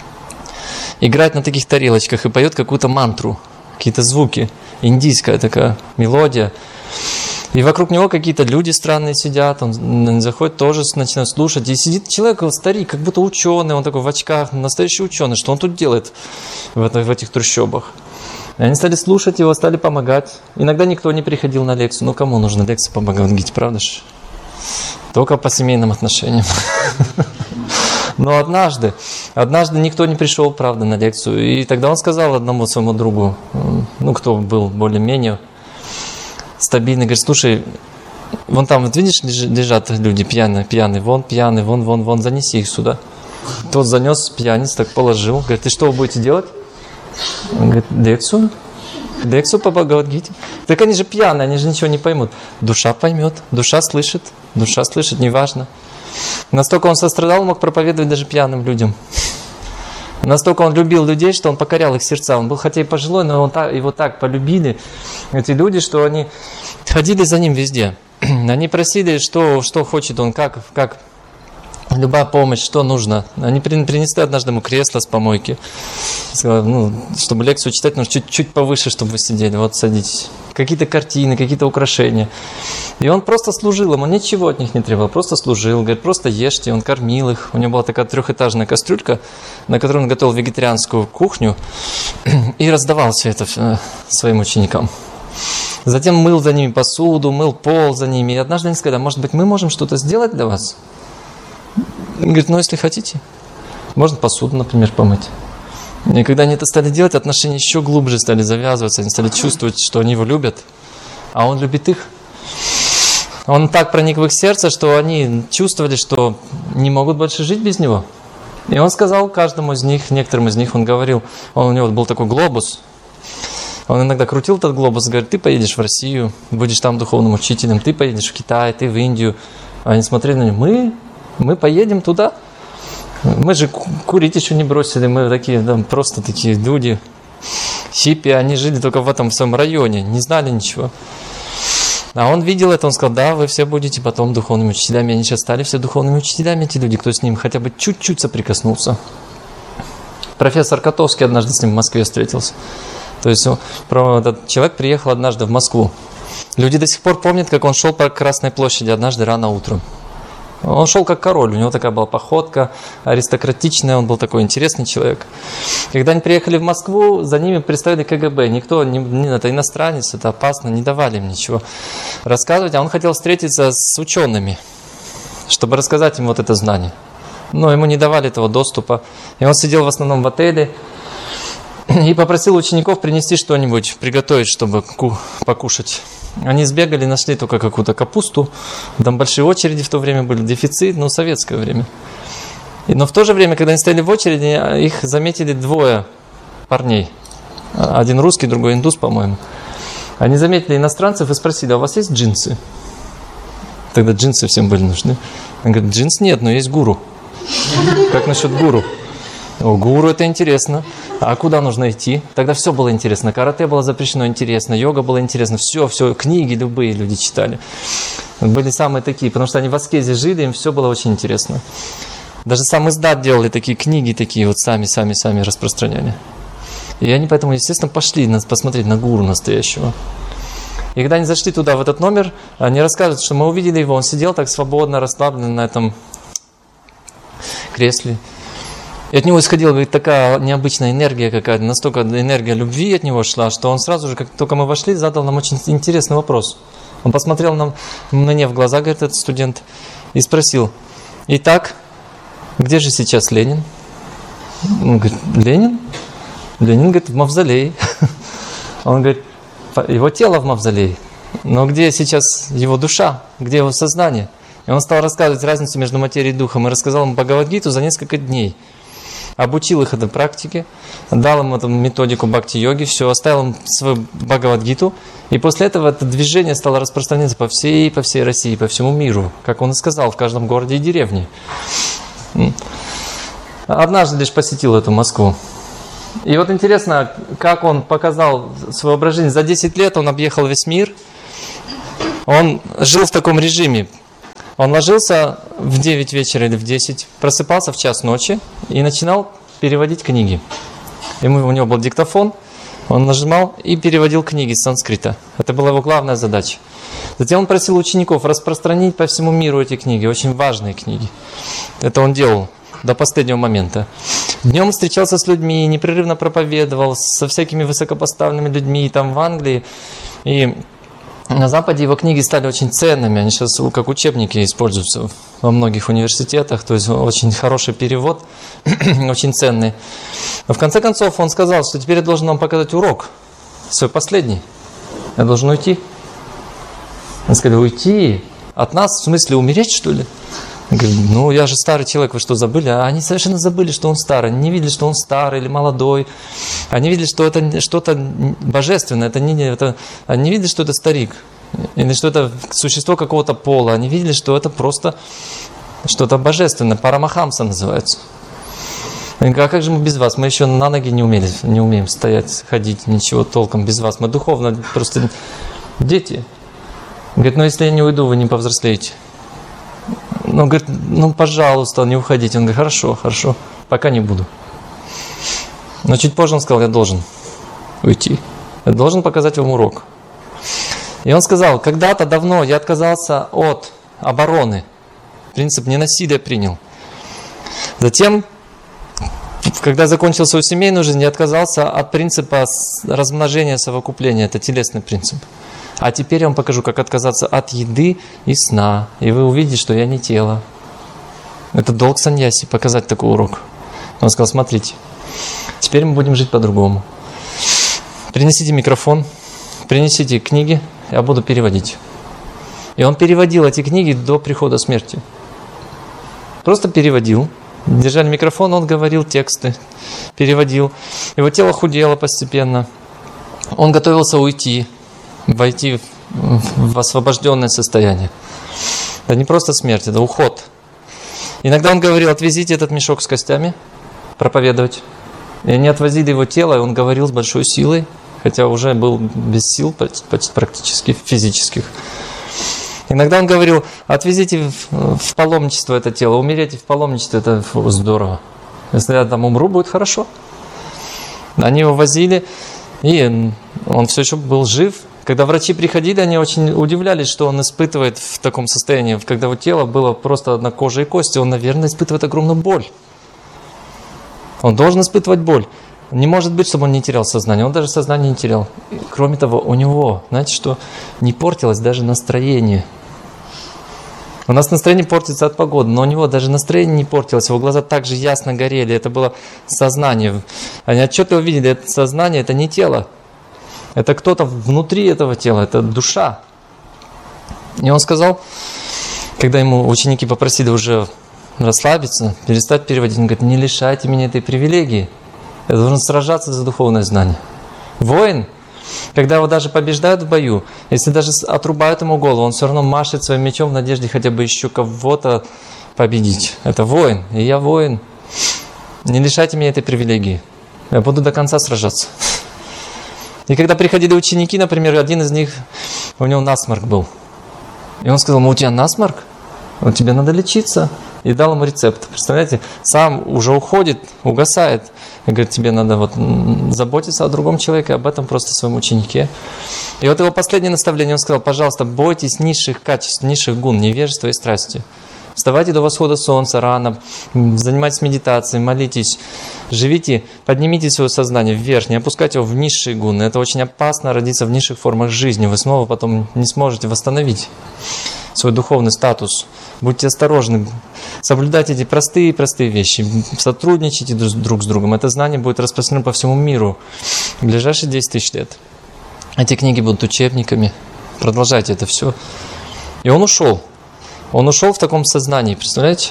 Играет на таких тарелочках и поет какую-то мантру, какие-то звуки. Индийская такая мелодия. И вокруг него какие-то люди странные сидят, он заходит, тоже начинает слушать. И сидит человек, старик, как будто ученый, он такой в очках, настоящий ученый. Что он тут делает в, это, в этих трущобах? И они стали слушать его, стали помогать. Иногда никто не приходил на лекцию. Ну, кому нужна лекция по Бхагавад-гите, правда же? Только по семейным отношениям. Но однажды, однажды никто не пришел, правда, на лекцию. И тогда он сказал одному своему другу, ну, кто был более-менее стабильный, говорит, слушай, вон там, вот видишь, лежат люди пьяные, пьяные, вон пьяные, вон, вон, вон, занеси их сюда. Тот занес пьяниц, так положил. Говорит, и что вы будете делать? Он говорит, лекцию. Лекцию по Бхагавад-гите. Так они же пьяные, они же ничего не поймут. Душа поймет, душа слышит, душа слышит, неважно. Настолько он сострадал, мог проповедовать даже пьяным людям. Настолько он любил людей, что он покорял их сердца. Он был хотя и пожилой, но он так, его так полюбили, эти люди, что они ходили за ним везде. Они просили, что, что хочет он, как, как любая помощь, что нужно. Они принесли однажды ему кресло с помойки. Сказали, ну, чтобы лекцию читать, нужно чуть-чуть повыше, чтобы вы сидели. Вот садитесь. Какие-то картины, какие-то украшения. И он просто служил им, он ничего от них не требовал, просто служил. Говорит, просто ешьте, он кормил их. У него была такая трехэтажная кастрюлька, на которой он готовил вегетарианскую кухню и раздавал все это своим ученикам. Затем мыл за ними посуду, мыл пол за ними. И однажды они сказали, может быть, мы можем что-то сделать для вас? Он говорит, ну, если хотите. Можно посуду, например, помыть. И когда они это стали делать, отношения еще глубже стали завязываться. Они стали чувствовать, что они его любят, а он любит их. Он так проник в их сердце, что они чувствовали, что не могут больше жить без него. И он сказал каждому из них, некоторым из них, он говорил, он, у него был такой глобус. Он иногда крутил этот глобус, говорит, ты поедешь в Россию, будешь там духовным учителем, ты поедешь в Китай, ты в Индию. Они смотрели на него, мы, мы поедем туда. Мы же курить еще не бросили, мы такие, да, просто такие люди, хиппи, они жили только в этом в своем районе, не знали ничего. А он видел это, он сказал, да, вы все будете потом духовными учителями. Они сейчас стали все духовными учителями, эти люди, кто с ним хотя бы чуть-чуть соприкоснулся. Профессор Котовский однажды с ним в Москве встретился. То есть этот человек приехал однажды в Москву. Люди до сих пор помнят, как он шел по Красной площади однажды рано утром. Он шел как король, у него такая была походка аристократичная, он был такой интересный человек. Когда они приехали в Москву, за ними представили ка гэ бэ. Никто, не, не, это иностранец, это опасно, не давали им ничего рассказывать. А он хотел встретиться с учеными, чтобы рассказать им вот это знание. Но ему не давали этого доступа. И он сидел в основном в отеле и попросил учеников принести что-нибудь, приготовить, чтобы покушать. Они сбегали, нашли только какую-то капусту. Там большие очереди в то время были, дефицит, но советское время. И, но в то же время, когда они стояли в очереди, их заметили двое парней. Один русский, другой индус, по-моему. Они заметили иностранцев и спросили, а у вас есть джинсы? Тогда джинсы всем были нужны. Он говорит, джинс нет, но есть гуру. Как насчет гуру? О, гуру, это интересно. А куда нужно идти? Тогда все было интересно. Карате было запрещено, интересно. Йога было интересно. Все, все, книги любые люди читали. Были самые такие, потому что они в аскезе жили, им все было очень интересно. Даже сам издат делали такие книги, такие вот сами, сами, сами распространяли. И они поэтому, естественно, пошли посмотреть на гуру настоящего. И когда они зашли туда, в этот номер, они рассказывают, что мы увидели его, он сидел так свободно, расслабленно на этом кресле. И от него исходила, говорит, такая необычная энергия какая-то, настолько энергия любви от него шла, что он сразу же, как только мы вошли, задал нам очень интересный вопрос. Он посмотрел нам, мне в глаза, говорит, этот студент, и спросил, итак, где же сейчас Ленин? Он говорит, Ленин? Ленин, говорит, в мавзолее. Он говорит, его тело в мавзолее, но где сейчас его душа, где его сознание? И он стал рассказывать разницу между материей и духом, и рассказал им Бхагавад-гиту за несколько дней. Обучил их этой практике, дал им эту методику бхакти-йоги, все, оставил им свою Бхагавад-гиту, и после этого это движение стало распространяться по всей, по всей России, по всему миру, как он и сказал, в каждом городе и деревне. Однажды лишь посетил эту Москву. И вот интересно, как он показал свой образ жизни. За десять лет он объехал весь мир. Он жил в таком режиме. Он ложился в девять вечера или в десять, просыпался в час ночи и начинал переводить книги. Ему, у него был диктофон, он нажимал и переводил книги с санскрита. Это была его главная задача. Затем он просил учеников распространить по всему миру эти книги, очень важные книги. Это он делал до последнего момента. Днем встречался с людьми, непрерывно проповедовал со всякими высокопоставленными людьми там в Англии. И на Западе его книги стали очень ценными. Они сейчас как учебники используются во многих университетах. То есть очень хороший перевод, очень ценный. Но в конце концов он сказал, что теперь я должен вам показать урок, свой последний. Я должен уйти. Он сказал, уйти от нас, в смысле умереть, что ли? Он говорит, ну я же старый человек, вы что, забыли? А они совершенно забыли, что он старый. Они не видели, что он старый или молодой. Они видели, что это что-то божественное. Это не, это, они не видели, что это старик. Или что это существо какого-то пола. Они видели, что это просто что-то божественное. Парамахамса называется. Они говорят, а как же мы без вас? Мы еще на ноги не умели, не умеем стоять, ходить, ничего толком без вас. Мы духовно просто дети. Говорит, ну если я не уйду, вы не повзрослеете. Ну, говорит, ну, пожалуйста, не уходите. Он говорит, хорошо, хорошо, пока не буду. Но чуть позже он сказал, я должен уйти. Я должен показать вам урок. И он сказал, когда-то давно я отказался от обороны. Принцип ненасилия принял. Затем, когда закончил свою семейную жизнь, я отказался от принципа размножения, совокупления. Это телесный принцип. А теперь я вам покажу, как отказаться от еды и сна. И вы увидите, что я не тело. Это долг саньяси, показать такой урок. Он сказал, смотрите, теперь мы будем жить по-другому. Принесите микрофон, принесите книги, я буду переводить. И он переводил эти книги до прихода смерти. Просто переводил. Держали микрофон, он говорил тексты, переводил. Его тело худело постепенно. Он готовился уйти. Войти в освобожденное состояние. Это не просто смерть, это уход. Иногда он говорил, отвезите этот мешок с костями, проповедовать. И они отвозили его тело, и он говорил с большой силой, хотя уже был без сил практически физических. Иногда он говорил, отвезите в паломничество это тело, умереть в паломничестве, это здорово. Если я там умру, будет хорошо. Они его возили, и он все еще был жив. Когда врачи приходили, они очень удивлялись, что он испытывает в таком состоянии. Когда его тело было просто одна кожа и кости, он, наверное, испытывает огромную боль. Он должен испытывать боль. Не может быть, чтобы он не терял сознание. Он даже сознание не терял. И, кроме того, у него, знаете, что не портилось даже настроение. У нас настроение портится от погоды, но у него даже настроение не портилось. Его глаза так же ясно горели. Это было сознание. Они отчетливо видели, это сознание, это не тело. Это кто-то внутри этого тела, это душа. И он сказал, когда ему ученики попросили уже расслабиться, перестать переводить, он говорит, не лишайте меня этой привилегии. Я должен сражаться за духовное знание. Воин, когда его даже побеждают в бою, если даже отрубают ему голову, он все равно машет своим мечом в надежде хотя бы еще кого-то победить. Это воин, и я воин. Не лишайте меня этой привилегии. Я буду до конца сражаться. И когда приходили ученики, например, один из них, у него насморк был. И он сказал, ну у тебя насморк? Вот тебе надо лечиться. И дал ему рецепт. Представляете, сам уже уходит, угасает. И говорит, тебе надо вот заботиться о другом человеке, об этом просто своем ученике. И вот его последнее наставление, он сказал, пожалуйста, бойтесь низших качеств, низших гун, невежества и страсти. Вставайте до восхода солнца рано, занимайтесь медитацией, молитесь, живите, поднимите свое сознание вверх, не опускайте его в низшие гуны. Это очень опасно родиться в низших формах жизни. Вы снова потом не сможете восстановить свой духовный статус. Будьте осторожны, соблюдайте эти простые-простые вещи, сотрудничайте друг с другом. Это знание будет распространено по всему миру в ближайшие десять тысяч лет. Эти книги будут учебниками. Продолжайте это все. И он ушел. Он ушел в таком сознании, представляете?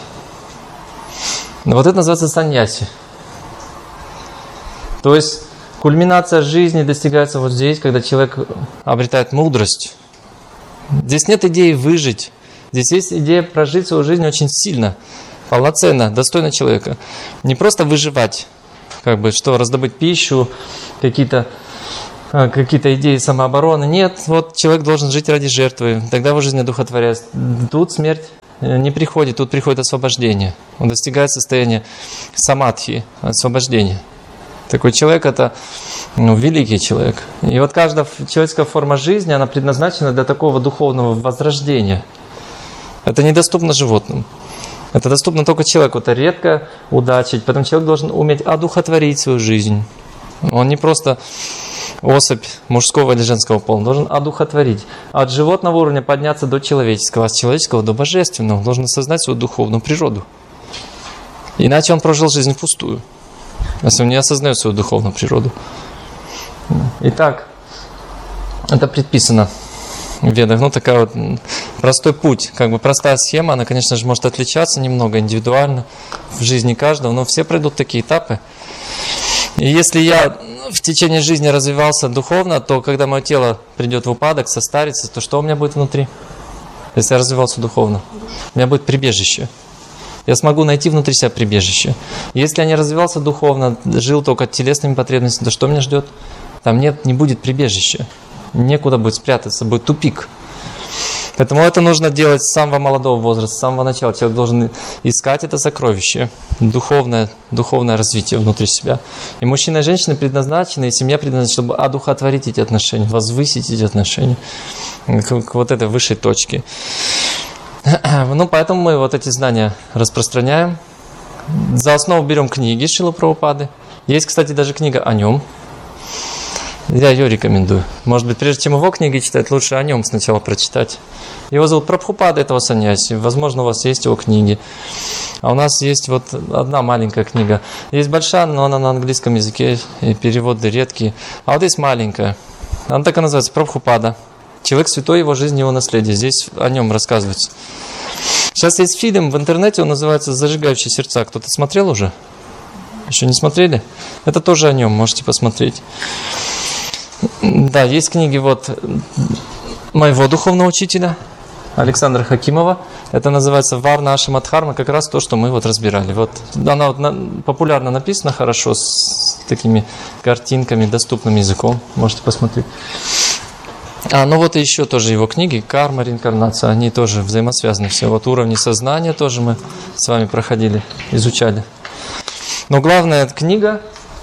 Вот это называется саньяси. То есть кульминация жизни достигается вот здесь, когда человек обретает мудрость. Здесь нет идеи выжить. Здесь есть идея прожить свою жизнь очень сильно, полноценно, достойно человека. Не просто выживать, как бы, что раздобыть пищу, какие-то какие-то идеи самообороны. Нет, вот человек должен жить ради жертвы, тогда его жизнь одухотворяется. Тут смерть не приходит, тут приходит освобождение. Он достигает состояния самадхи, освобождения. Такой человек – это ну, великий человек. И вот каждая человеческая форма жизни, она предназначена для такого духовного возрождения. Это недоступно животным. Это доступно только человеку. Это редко удачить. Поэтому человек должен уметь одухотворить свою жизнь. Он не просто особь мужского или женского пола, он должен одухотворить. От животного уровня подняться до человеческого, а с человеческого до божественного. Он должен осознать свою духовную природу. Иначе он прожил жизнь впустую, если он не осознает свою духовную природу. Итак, это предписано в Ведах. Ну, такая вот простой путь, как бы простая схема. Она, конечно же, может отличаться немного индивидуально в жизни каждого, но все пройдут такие этапы. И если я в течение жизни развивался духовно, то когда мое тело придет в упадок, состарится, то что у меня будет внутри? Если я развивался духовно, у меня будет прибежище. Я смогу найти внутри себя прибежище. Если я не развивался духовно, жил только телесными потребностями, то что меня ждет? Там нет, не будет прибежища. Некуда будет спрятаться, будет тупик. Поэтому это нужно делать с самого молодого возраста, с самого начала. Человек должен искать это сокровище, духовное, духовное развитие внутри себя. И мужчина и женщина предназначены, и семья предназначена, чтобы одухотворить эти отношения, возвысить эти отношения к, к вот этой высшей точке. Ну, поэтому мы вот эти знания распространяем. За основу берем книги Шрилы Прабхупады. Есть, кстати, даже книга о нем. Я ее рекомендую. Может быть, прежде чем его книги читать, лучше о нем сначала прочитать. Его зовут Прабхупада, этого саньяси. Возможно, у вас есть его книги. А у нас есть вот одна маленькая книга. Есть большая, но она на английском языке, и переводы редкие. А вот есть маленькая. Она так и называется, Прабхупада. Человек святой, его жизнь, его наследие. Здесь о нем рассказывается. Сейчас есть фильм в интернете, он называется «Зажигающие сердца». Кто-то смотрел уже? Еще не смотрели? Это тоже о нем, можете посмотреть. Да, есть книги вот моего духовного учителя Александра Хакимова. Это называется «Варна Ашрама Дхарма», как раз то, что мы вот разбирали. Вот она вот на, популярно написана, хорошо, с такими картинками, доступным языком. Можете посмотреть. А, ну вот и еще тоже его книги «Карма», «Реинкарнация», они тоже взаимосвязаны все. Вот уровни сознания тоже мы с вами проходили, изучали. Но главная книга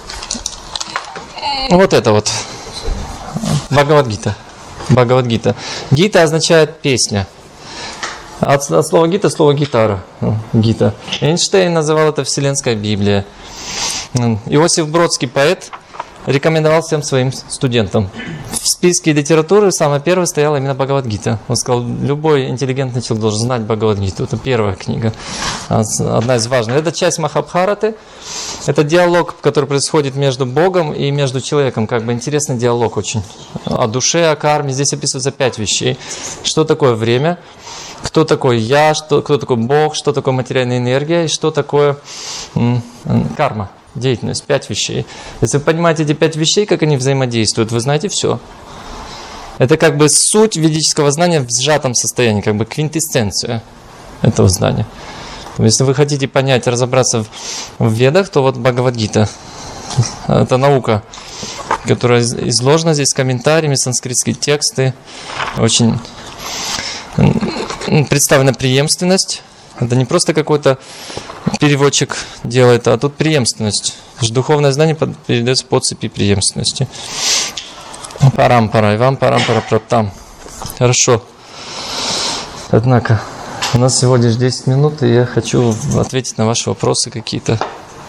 вот это вот. Бхагавад-гита. Бхагавад-гита. Гита означает песня. От, от слова гита слово гитара. Гита. Эйнштейн называл это Вселенская Библия. Иосиф Бродский, поэт, рекомендовал всем своим студентам. В списке литературы самая первая стояла именно Бхагавад-гита. Он сказал, любой интеллигентный человек должен знать Бхагавад-гиту. Это первая книга, одна из важных. Это часть Махабхараты. Это диалог, который происходит между Богом и между человеком. Как бы интересный диалог очень. О душе, о карме. Здесь описывается пять вещей. Что такое время? Кто такой я? Что, кто такой Бог? Что такое материальная энергия? И что такое м, карма? Деятельность, пять вещей. Если вы понимаете эти пять вещей, как они взаимодействуют, вы знаете все. Это как бы суть ведического знания в сжатом состоянии, как бы квинтэссенция этого знания. Если вы хотите понять, разобраться в, в ведах, то вот Бхагавад-гита. Это наука, которая изложена здесь комментариями, санскритские тексты. Очень представлена преемственность. Это не просто какой-то переводчик делает, а тут преемственность. Духовное знание передается по цепи преемственности. Парампара, Ивам парампара праптам. Хорошо. Однако, у нас всего лишь десять минут, и я хочу ответить на ваши вопросы какие-то.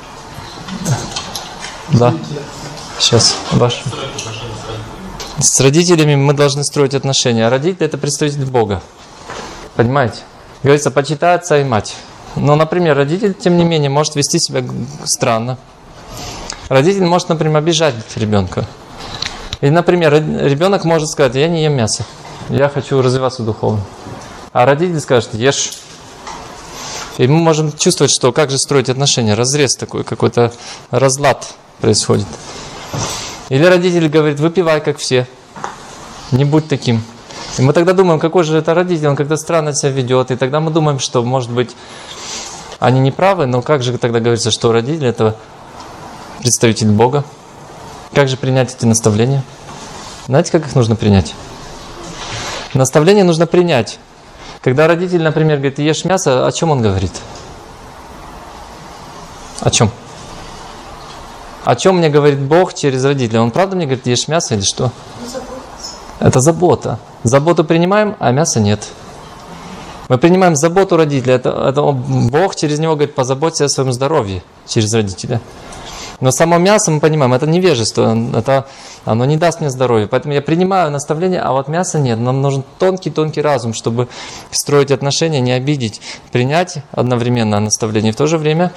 Да. Сейчас. Ваши. С родителями мы должны строить отношения. А родители – это представитель Бога. Понимаете? Говорится, почитай отца и мать. Но, например, родитель, тем не менее, может вести себя странно. Родитель может, например, обижать ребенка. Или, например, ребенок может сказать, я не ем мясо, я хочу развиваться духовно. А родитель скажет, ешь. И мы можем чувствовать, что как же строить отношения, разрез такой, какой-то разлад происходит. Или родитель говорит, выпивай, как все, не будь таким. И мы тогда думаем, какой же это родитель, он как-то странно себя ведет. И тогда мы думаем, что, может быть, они не правы, но как же тогда говорится, что родитель это представитель Бога. Как же принять эти наставления? Знаете, как их нужно принять? Наставление нужно принять. Когда родитель, например, говорит, ты ешь мясо, о чем он говорит? О чем? О чем мне говорит Бог через родителя? Он правда мне говорит, ешь мясо или что? Это забота. Заботу принимаем, а мяса нет. Мы принимаем заботу родителя. Это, это Бог через него говорит, позаботься о своем здоровье через родителя. Но само мясо, мы понимаем, это невежество, это, оно не даст мне здоровья. Поэтому я принимаю наставление, а вот мяса нет. Нам нужен тонкий-тонкий разум, чтобы строить отношения, не обидеть, принять одновременно наставление и в то же время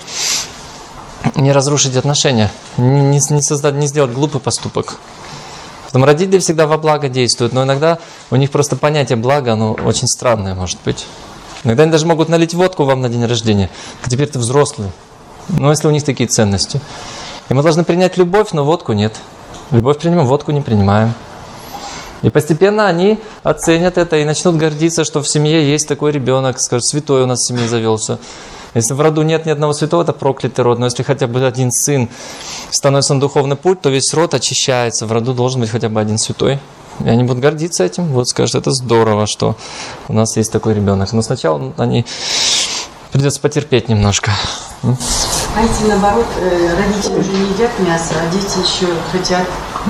не разрушить отношения, не, не создать, не сделать глупый поступок. Потом родители всегда во благо действуют, но иногда у них просто понятие блага, оно очень странное может быть. Иногда они даже могут налить водку вам на день рождения, а теперь ты взрослый. Ну, если у них такие ценности. И мы должны принять любовь, но водку нет. Любовь принимаем, водку не принимаем. И постепенно они оценят это и начнут гордиться, что в семье есть такой ребенок, скажут, святой у нас в семье завелся. Если в роду нет ни одного святого, это проклятый род. Но если хотя бы один сын становится на духовный путь, то весь род очищается. В роду должен быть хотя бы один святой. И они будут гордиться этим. Вот скажут, это здорово, что у нас есть такой ребенок. Но сначала они придется потерпеть немножко. А эти, наоборот, родители уже не едят мясо, а дети еще хотят.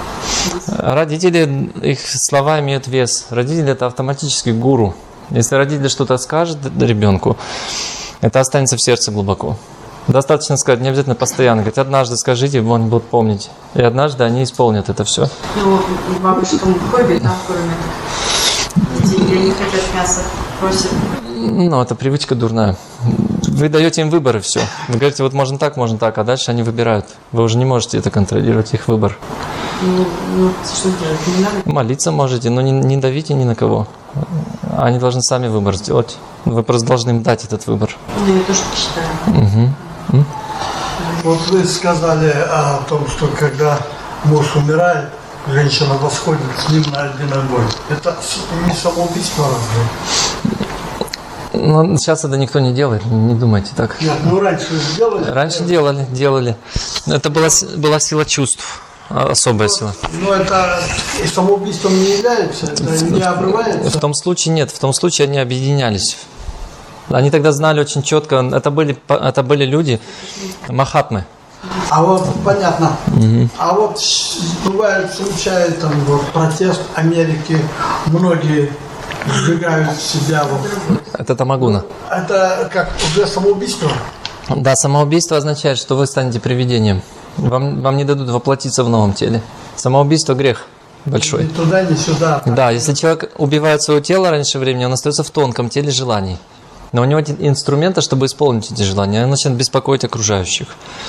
Родители, их слова имеют вес. Родители – это автоматически гуру. Если родитель что-то скажет ребенку, это останется в сердце глубоко. Достаточно сказать, не обязательно постоянно. Говорить, однажды скажите, он будет помнить. И однажды они исполнят это все. Ну, в бабушкам хобби там кормят. Детей не хотят мясо, просят. Ну, это привычка дурная. Вы даете им выбор и все. Вы говорите, вот можно так, можно так, а дальше они выбирают. Вы уже не можете это контролировать, их выбор. Ну, ну что делать? Не надо? Молиться можете, но не, не давите ни на кого. Они должны сами выбор сделать. Вы просто должны им дать этот выбор. Ну, я тоже так считаю. Угу. Вот вы сказали о том, что когда муж умирает, женщина восходит с ним на один огонь. Это не самоубийство разве? Ну, сейчас это никто не делает, не думайте так. Нет, ну раньше делали. Раньше делали, делали. Это была, была сила чувств, особая сила. Но это самоубийством не является, это не обрывается. В том случае нет, в том случае они объединялись. Они тогда знали очень четко, это были, это были люди, махатмы. А вот понятно. Угу. А вот бывает, случается там вот протест Америки, многие сжигают себя. Вот. Это тамагуна. Это как уже самоубийство? Да, самоубийство означает, что вы станете привидением. Вам, вам не дадут воплотиться в новом теле. Самоубийство – грех большой. Ни туда, ни сюда. Да, если человек убивает свое тело раньше времени, он остается в тонком теле желаний. Но у него нет инструмента, чтобы исполнить эти желания. Он начинает беспокоить окружающих.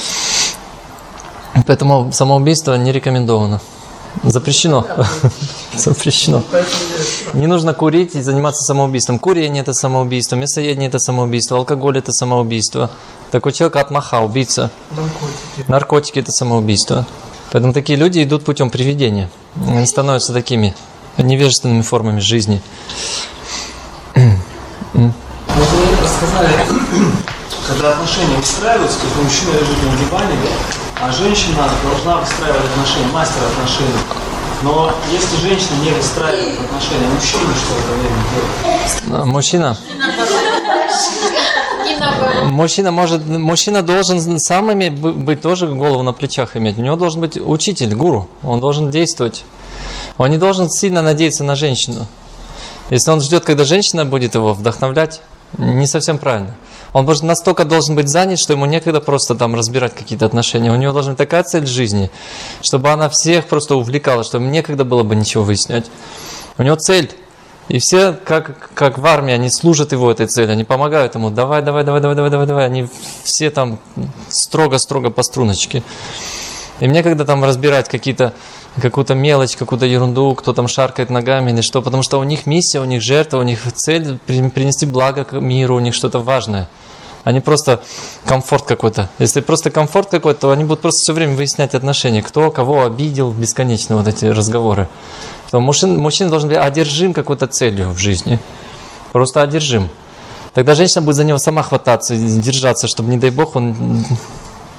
Поэтому самоубийство не рекомендовано. Запрещено. Запрещено. Не нужно курить и заниматься самоубийством. Курение – это самоубийство, мясоедение – это самоубийство, алкоголь – это самоубийство. Такой человек атмаха, убийца. Наркотики. Наркотики – это самоубийство. Поэтому такие люди идут путем приведения. Они становятся такими невежественными формами жизни. Вот вы рассказали, когда отношения выстраиваются, то есть мужчина лежит на диване, да, а женщина должна выстраивать отношения, мастер отношений. Но если женщина не выстраивает отношения, мужчина что в это время делает? Мужчина? Мужчина может, мужчина должен сам иметь, быть тоже голову на плечах иметь. У него должен быть учитель, гуру. Он должен действовать. Он не должен сильно надеяться на женщину. Если он ждет, когда женщина будет его вдохновлять, не совсем правильно. Он настолько должен быть занят, что ему некогда просто там разбирать какие-то отношения. У него должна быть такая цель в жизни, чтобы она всех просто увлекала, чтобы некогда было бы ничего выяснять. У него цель. И все, как, как в армии, они служат его этой цели, они помогают ему. Давай, давай, давай, давай, давай, давай, давай. Они все там строго-строго по струночке. И мне когда там разбирать какие-то, какую-то мелочь, какую-то ерунду, кто там шаркает ногами или что, потому что у них миссия, у них жертва, у них цель принести благо к миру, у них что-то важное. Они просто комфорт какой-то. Если просто комфорт какой-то, то они будут просто все время выяснять отношения, кто кого обидел, бесконечно вот эти разговоры. Потому мужчина, мужчина должен быть одержим какой-то целью в жизни. Просто одержим. Тогда женщина будет за него сама хвататься, держаться, чтобы, не дай бог, он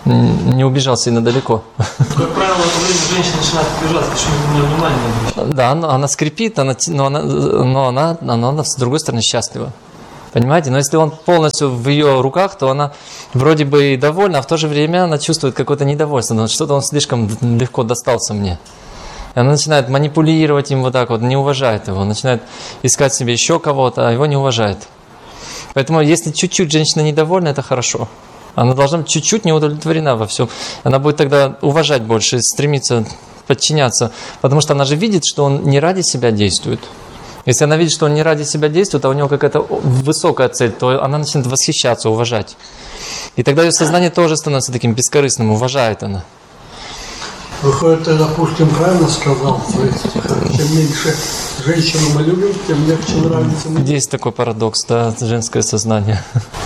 не убежал сильно далеко. Как правило, в это время женщина начинает убежать, почему на нее внимание не обращает. Да, она, она скрипит, она, но, она, но она, она, она с другой стороны счастлива. Понимаете? Но если он полностью в ее руках, то она вроде бы и довольна, а в то же время она чувствует какое-то недовольство. Но что-то он слишком легко достался мне. И она начинает манипулировать им вот так вот, не уважает его. Начинает искать себе еще кого-то, а его не уважает. Поэтому если чуть-чуть женщина недовольна, это хорошо. Она должна быть чуть-чуть не удовлетворена во всем. Она будет тогда уважать больше, стремиться подчиняться. Потому что она же видит, что он не ради себя действует. Если она видит, что он не ради себя действует, а у него какая-то высокая цель, то она начинает восхищаться, уважать. И тогда ее сознание тоже становится таким бескорыстным, уважает она. Выходит, ты, допустим, правильно сказал, то есть, чем меньше женщину мы любим, тем легче нравится. Есть такой парадокс, да, женское сознание.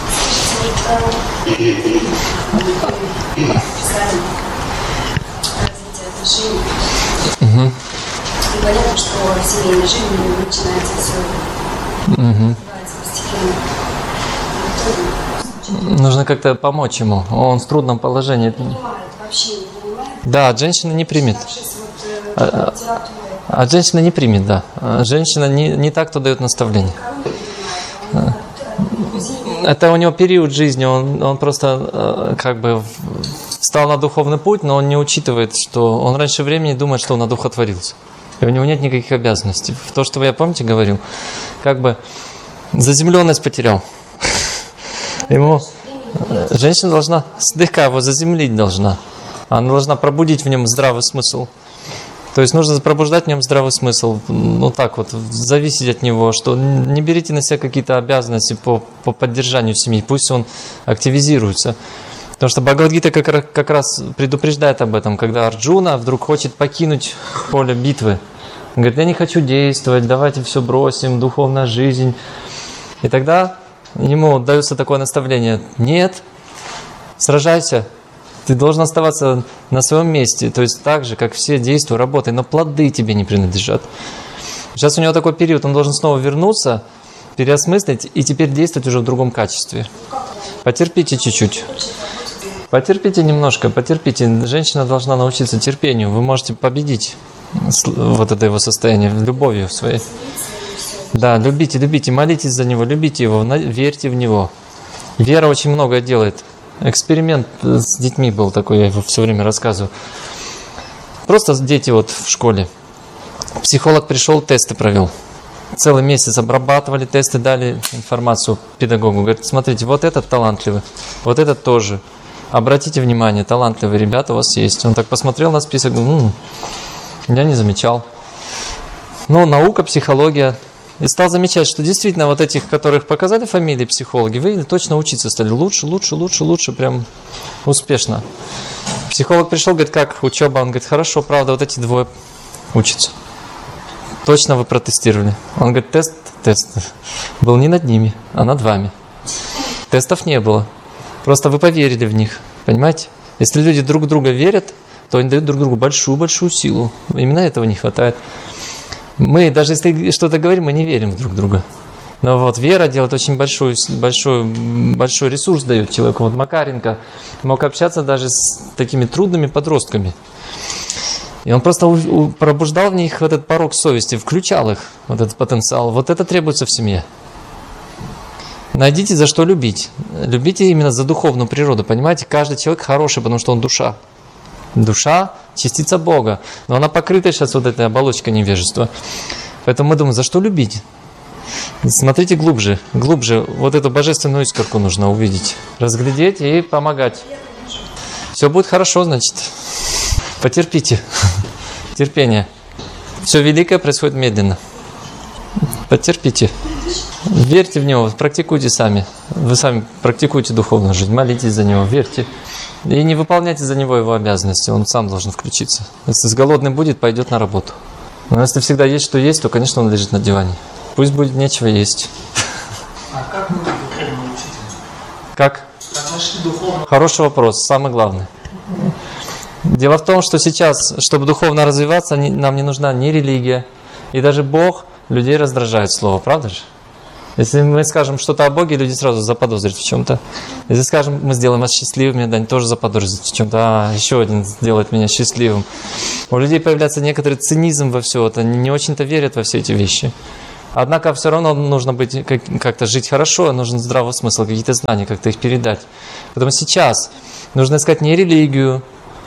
Развитие отношений. Угу. И понятно, что семейная жизнь начинается все Угу. постепенно. Нужно как-то помочь ему. Он в трудном положении. Понимает, вообще не понимает. Да, женщина не примет. Оставшись вот, А, э, литературой. А женщина не примет, да. А женщина не, не так, кто дает наставление. Король не понимает, Это у него период жизни, он, он просто э, как бы встал на духовный путь, но он не учитывает, что он раньше времени думает, что он одухотворился. И у него нет никаких обязанностей. То, что я, помните, говорил, как бы заземленность потерял. Ему женщина должна слегка его заземлить должна. Она должна пробудить в нем здравый смысл. То есть нужно пробуждать в нем здравый смысл, ну так вот, зависеть от него, что не берите на себя какие-то обязанности по, по поддержанию семьи, пусть он активизируется. Потому что Бхагавад-гита как, как раз предупреждает об этом, когда Арджуна вдруг хочет покинуть поле битвы. Он говорит, я не хочу действовать, давайте все бросим, духовная жизнь. И тогда ему дается такое наставление, нет, сражайся. Ты должен оставаться на своем месте, то есть так же, как все, действуй, работай, но плоды тебе не принадлежат. Сейчас у него такой период, он должен снова вернуться, переосмыслить и теперь действовать уже в другом качестве. Потерпите чуть-чуть. Потерпите немножко, потерпите. Женщина должна научиться терпению. Вы можете победить вот это его состояние любовью своей. Да, любите, любите, молитесь за него, любите его, верьте в него. Вера очень многое делает. Эксперимент с детьми был такой, я его все время рассказываю. Просто дети вот в школе. Психолог пришел, тесты провел. Целый месяц обрабатывали тесты, дали информацию педагогу. Говорит, смотрите, вот этот талантливый, вот этот тоже. Обратите внимание, талантливые ребята у вас есть. Он так посмотрел на список, м-м, я не замечал. Ну, наука, психология. И стал замечать, что действительно вот этих, которых показали фамилии психологи, вы точно учиться стали лучше, лучше, лучше, лучше, прям успешно. Психолог пришел, говорит, как учеба? Он говорит, хорошо, правда, вот эти двое учатся. Точно вы протестировали. Он говорит, тест, тест был не над ними, а над вами. Тестов не было. Просто вы поверили в них, понимаете? Если люди друг в друга верят, то они дают друг другу большую-большую силу. Именно этого не хватает. Мы, даже если что-то говорим, мы не верим друг в друга. Но вот вера делает очень большой, большой, большой ресурс, дает человеку. Вот Макаренко мог общаться даже с такими трудными подростками. И он просто у, у, пробуждал в них этот порог совести, включал их, вот этот потенциал. Вот это требуется в семье. Найдите, за что любить. Любите именно за духовную природу, понимаете? Каждый человек хороший, потому что он душа. Душа – частица Бога. Но она покрыта сейчас вот этой оболочкой невежества. Поэтому мы думаем, за что любить? Смотрите глубже. Глубже. Вот эту божественную искорку нужно увидеть. Разглядеть и помогать. Все будет хорошо, значит. Потерпите. Терпение. Все великое происходит медленно. Потерпите. Верьте в него, практикуйте сами. Вы сами практикуйте духовную жизнь, молитесь за него, верьте. И не выполняйте за него его обязанности, он сам должен включиться. Если с голодным будет, пойдет на работу. Но если всегда есть что есть, то, конечно, он лежит на диване. Пусть будет нечего есть. А как мы духовного учителя? Как? Как нашли духовного? Хороший вопрос, самый главный. Дело в том, что сейчас, чтобы духовно развиваться, нам не нужна ни религия. И даже Бог людей раздражает слово, правда же? Если мы скажем что-то о Боге, люди сразу заподозрят в чем-то. Если скажем, мы сделаем вас счастливыми, да, они тоже заподозрят в чем-то. А, еще один сделает меня счастливым. У людей появляется некоторый цинизм во все это. Они не очень-то верят во все эти вещи. Однако все равно нужно быть, как-то жить хорошо, нужен здравый смысл, какие-то знания, как-то их передать. Поэтому сейчас нужно искать не религию,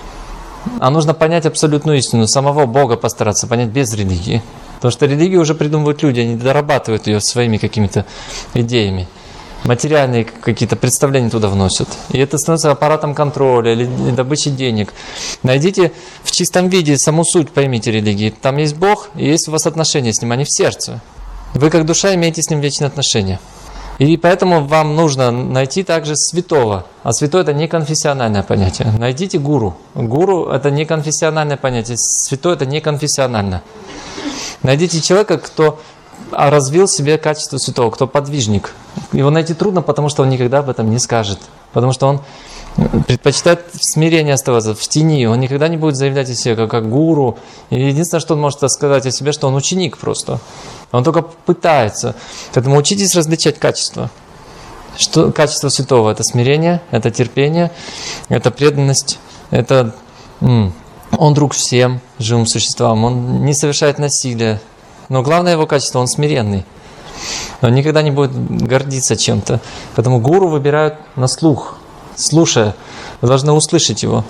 а нужно понять абсолютную истину, самого Бога постараться понять без религии. Потому что религию уже придумывают люди, они дорабатывают ее своими какими-то идеями. Материальные какие-то представления туда вносят. И это становится аппаратом контроля или добычи денег. Найдите в чистом виде саму суть, поймите религии. Там есть Бог, и есть у вас отношения с Ним, они в сердце. Вы как душа имеете с Ним вечные отношения. И поэтому вам нужно найти также святого. А святой – это не конфессиональное понятие. Найдите гуру. Гуру – это не конфессиональное понятие. Святой – это не конфессионально. Найдите человека, кто развил в себе качество святого, кто подвижник. Его найти трудно, потому что он никогда об этом не скажет. Потому что он предпочитает в смирении оставаться, в тени. Он никогда не будет заявлять о себе как, как гуру. И единственное, что он может сказать о себе, что он ученик просто. Он только пытается. Поэтому учитесь различать качества. Что качество святого? Это смирение, это терпение, это преданность, это... М- Он друг всем живым существам, он не совершает насилия. Но главное его качество, он смиренный. Он никогда не будет гордиться чем-то. Поэтому гуру выбирают на слух, слушая. Вы должны услышать его.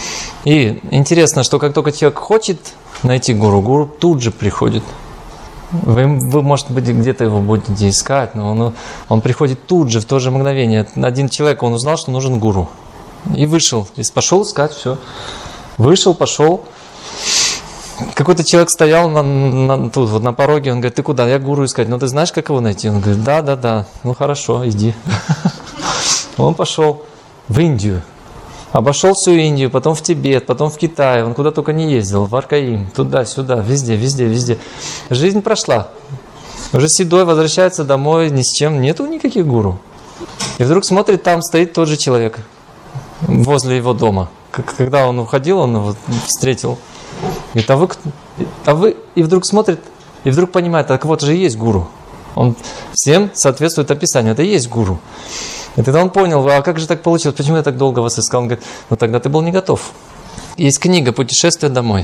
И интересно, что как только человек хочет найти гуру, гуру тут же приходит. Вы, вы может быть, где-то его будете искать, но он, он приходит тут же, в то же мгновение. Один человек, он узнал, что нужен гуру. И вышел, и пошел искать, все. Вышел, пошел. Какой-то человек стоял на, на, тут, вот на пороге, он говорит, ты куда? Я гуру искать. Ну ты знаешь, как его найти? Он говорит, да, да, да. Ну хорошо, иди. Он пошел в Индию. Обошел всю Индию, потом в Тибет, потом в Китай. Он куда только не ездил, в Аркаим, туда-сюда, везде, везде, везде. Жизнь прошла. Уже седой возвращается домой, ни с чем, нету никаких гуру. И вдруг смотрит, там стоит тот же человек возле его дома. Когда он уходил, он его встретил. Говорит, а вы, а вы... И вдруг смотрит, и вдруг понимает, так вот же и есть гуру. Он всем соответствует описанию, это и есть гуру. И тогда он понял, а как же так получилось, почему я так долго вас искал? Он говорит, ну тогда ты был не готов. Есть книга «Путешествие домой».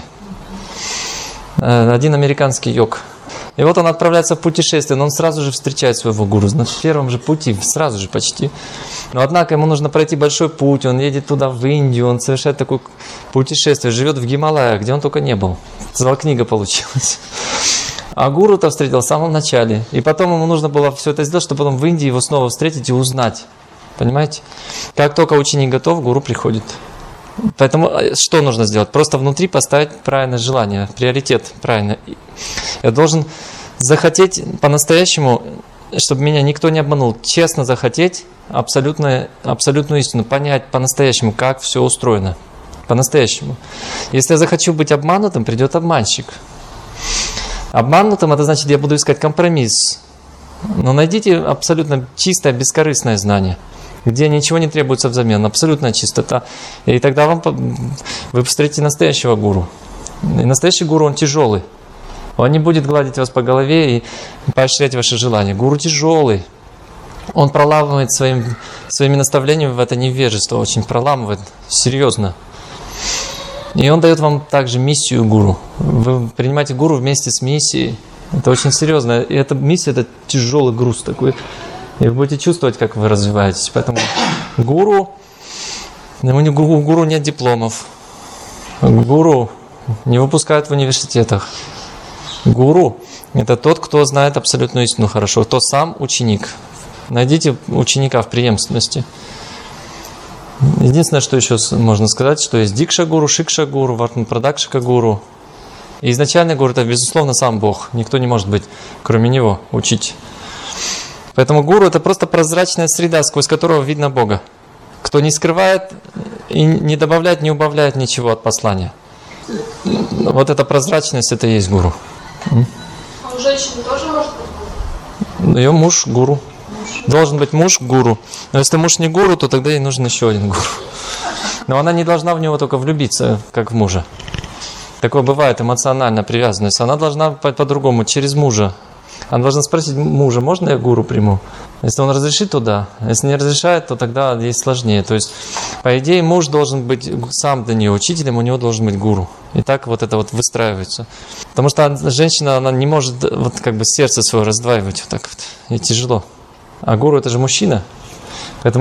Один американский йог. И вот он отправляется в путешествие, но он сразу же встречает своего гуру. На первом же пути, сразу же почти. Но однако ему нужно пройти большой путь, он едет туда, в Индию, он совершает такое путешествие, живет в Гималаях, где он только не был. Целая книга получилась. А гуру-то встретил в самом начале. И потом ему нужно было все это сделать, чтобы потом в Индии его снова встретить и узнать. Понимаете? Как только ученик готов, гуру приходит. Поэтому что нужно сделать? Просто внутри поставить правильное желание, приоритет правильно. Я должен захотеть по-настоящему, чтобы меня никто не обманул, честно захотеть абсолютно, абсолютную истину, понять по-настоящему, как все устроено. По-настоящему. Если я захочу быть обманутым, придет обманщик. Обманутым, это значит, я буду искать компромисс. Но найдите абсолютно чистое, бескорыстное знание, где ничего не требуется взамен, абсолютная чистота. И тогда вам, вы встретите настоящего гуру. И настоящий гуру, он тяжелый. Он не будет гладить вас по голове и поощрять ваши желания. Гуру тяжелый. Он проламывает своим, своими наставлениями в это невежество, очень проламывает, серьезно. И он дает вам также миссию гуру. Вы принимаете гуру вместе с миссией. Это очень серьезно. И эта миссия – это тяжелый груз такой. И вы будете чувствовать, как вы развиваетесь. Поэтому гуру, у гуру нет дипломов. Гуру не выпускают в университетах. Гуру – это тот, кто знает абсолютную истину хорошо, кто сам ученик. Найдите ученика в преемственности. Единственное, что еще можно сказать, что есть Дикша-гуру, Шикша-гуру, Вартан-Прадакшика-гуру. И изначальный гуру – это, безусловно, сам Бог. Никто не может быть, кроме Него, учить. Поэтому гуру – это просто прозрачная среда, сквозь которую видно Бога. Кто не скрывает и не добавляет, не убавляет ничего от послания. Вот эта прозрачность – это и есть гуру. А у женщины тоже может быть? Ее муж – гуру. Должен быть муж гуру. Но если муж не гуру, то тогда ей нужен еще один гуру. Но она не должна в него только влюбиться, как в мужа. Такое бывает, эмоциональная привязанность. Она должна по- по-другому, через мужа. Она должна спросить мужа, можно я гуру приму? Если он разрешит, то да. Если не разрешает, то тогда ей сложнее. То есть, по идее, муж должен быть сам для нее учителем, у него должен быть гуру. И так вот это вот выстраивается. Потому что женщина, она не может вот как бы сердце свое раздваивать вот так вот. Ей тяжело. А гуру это же мужчина.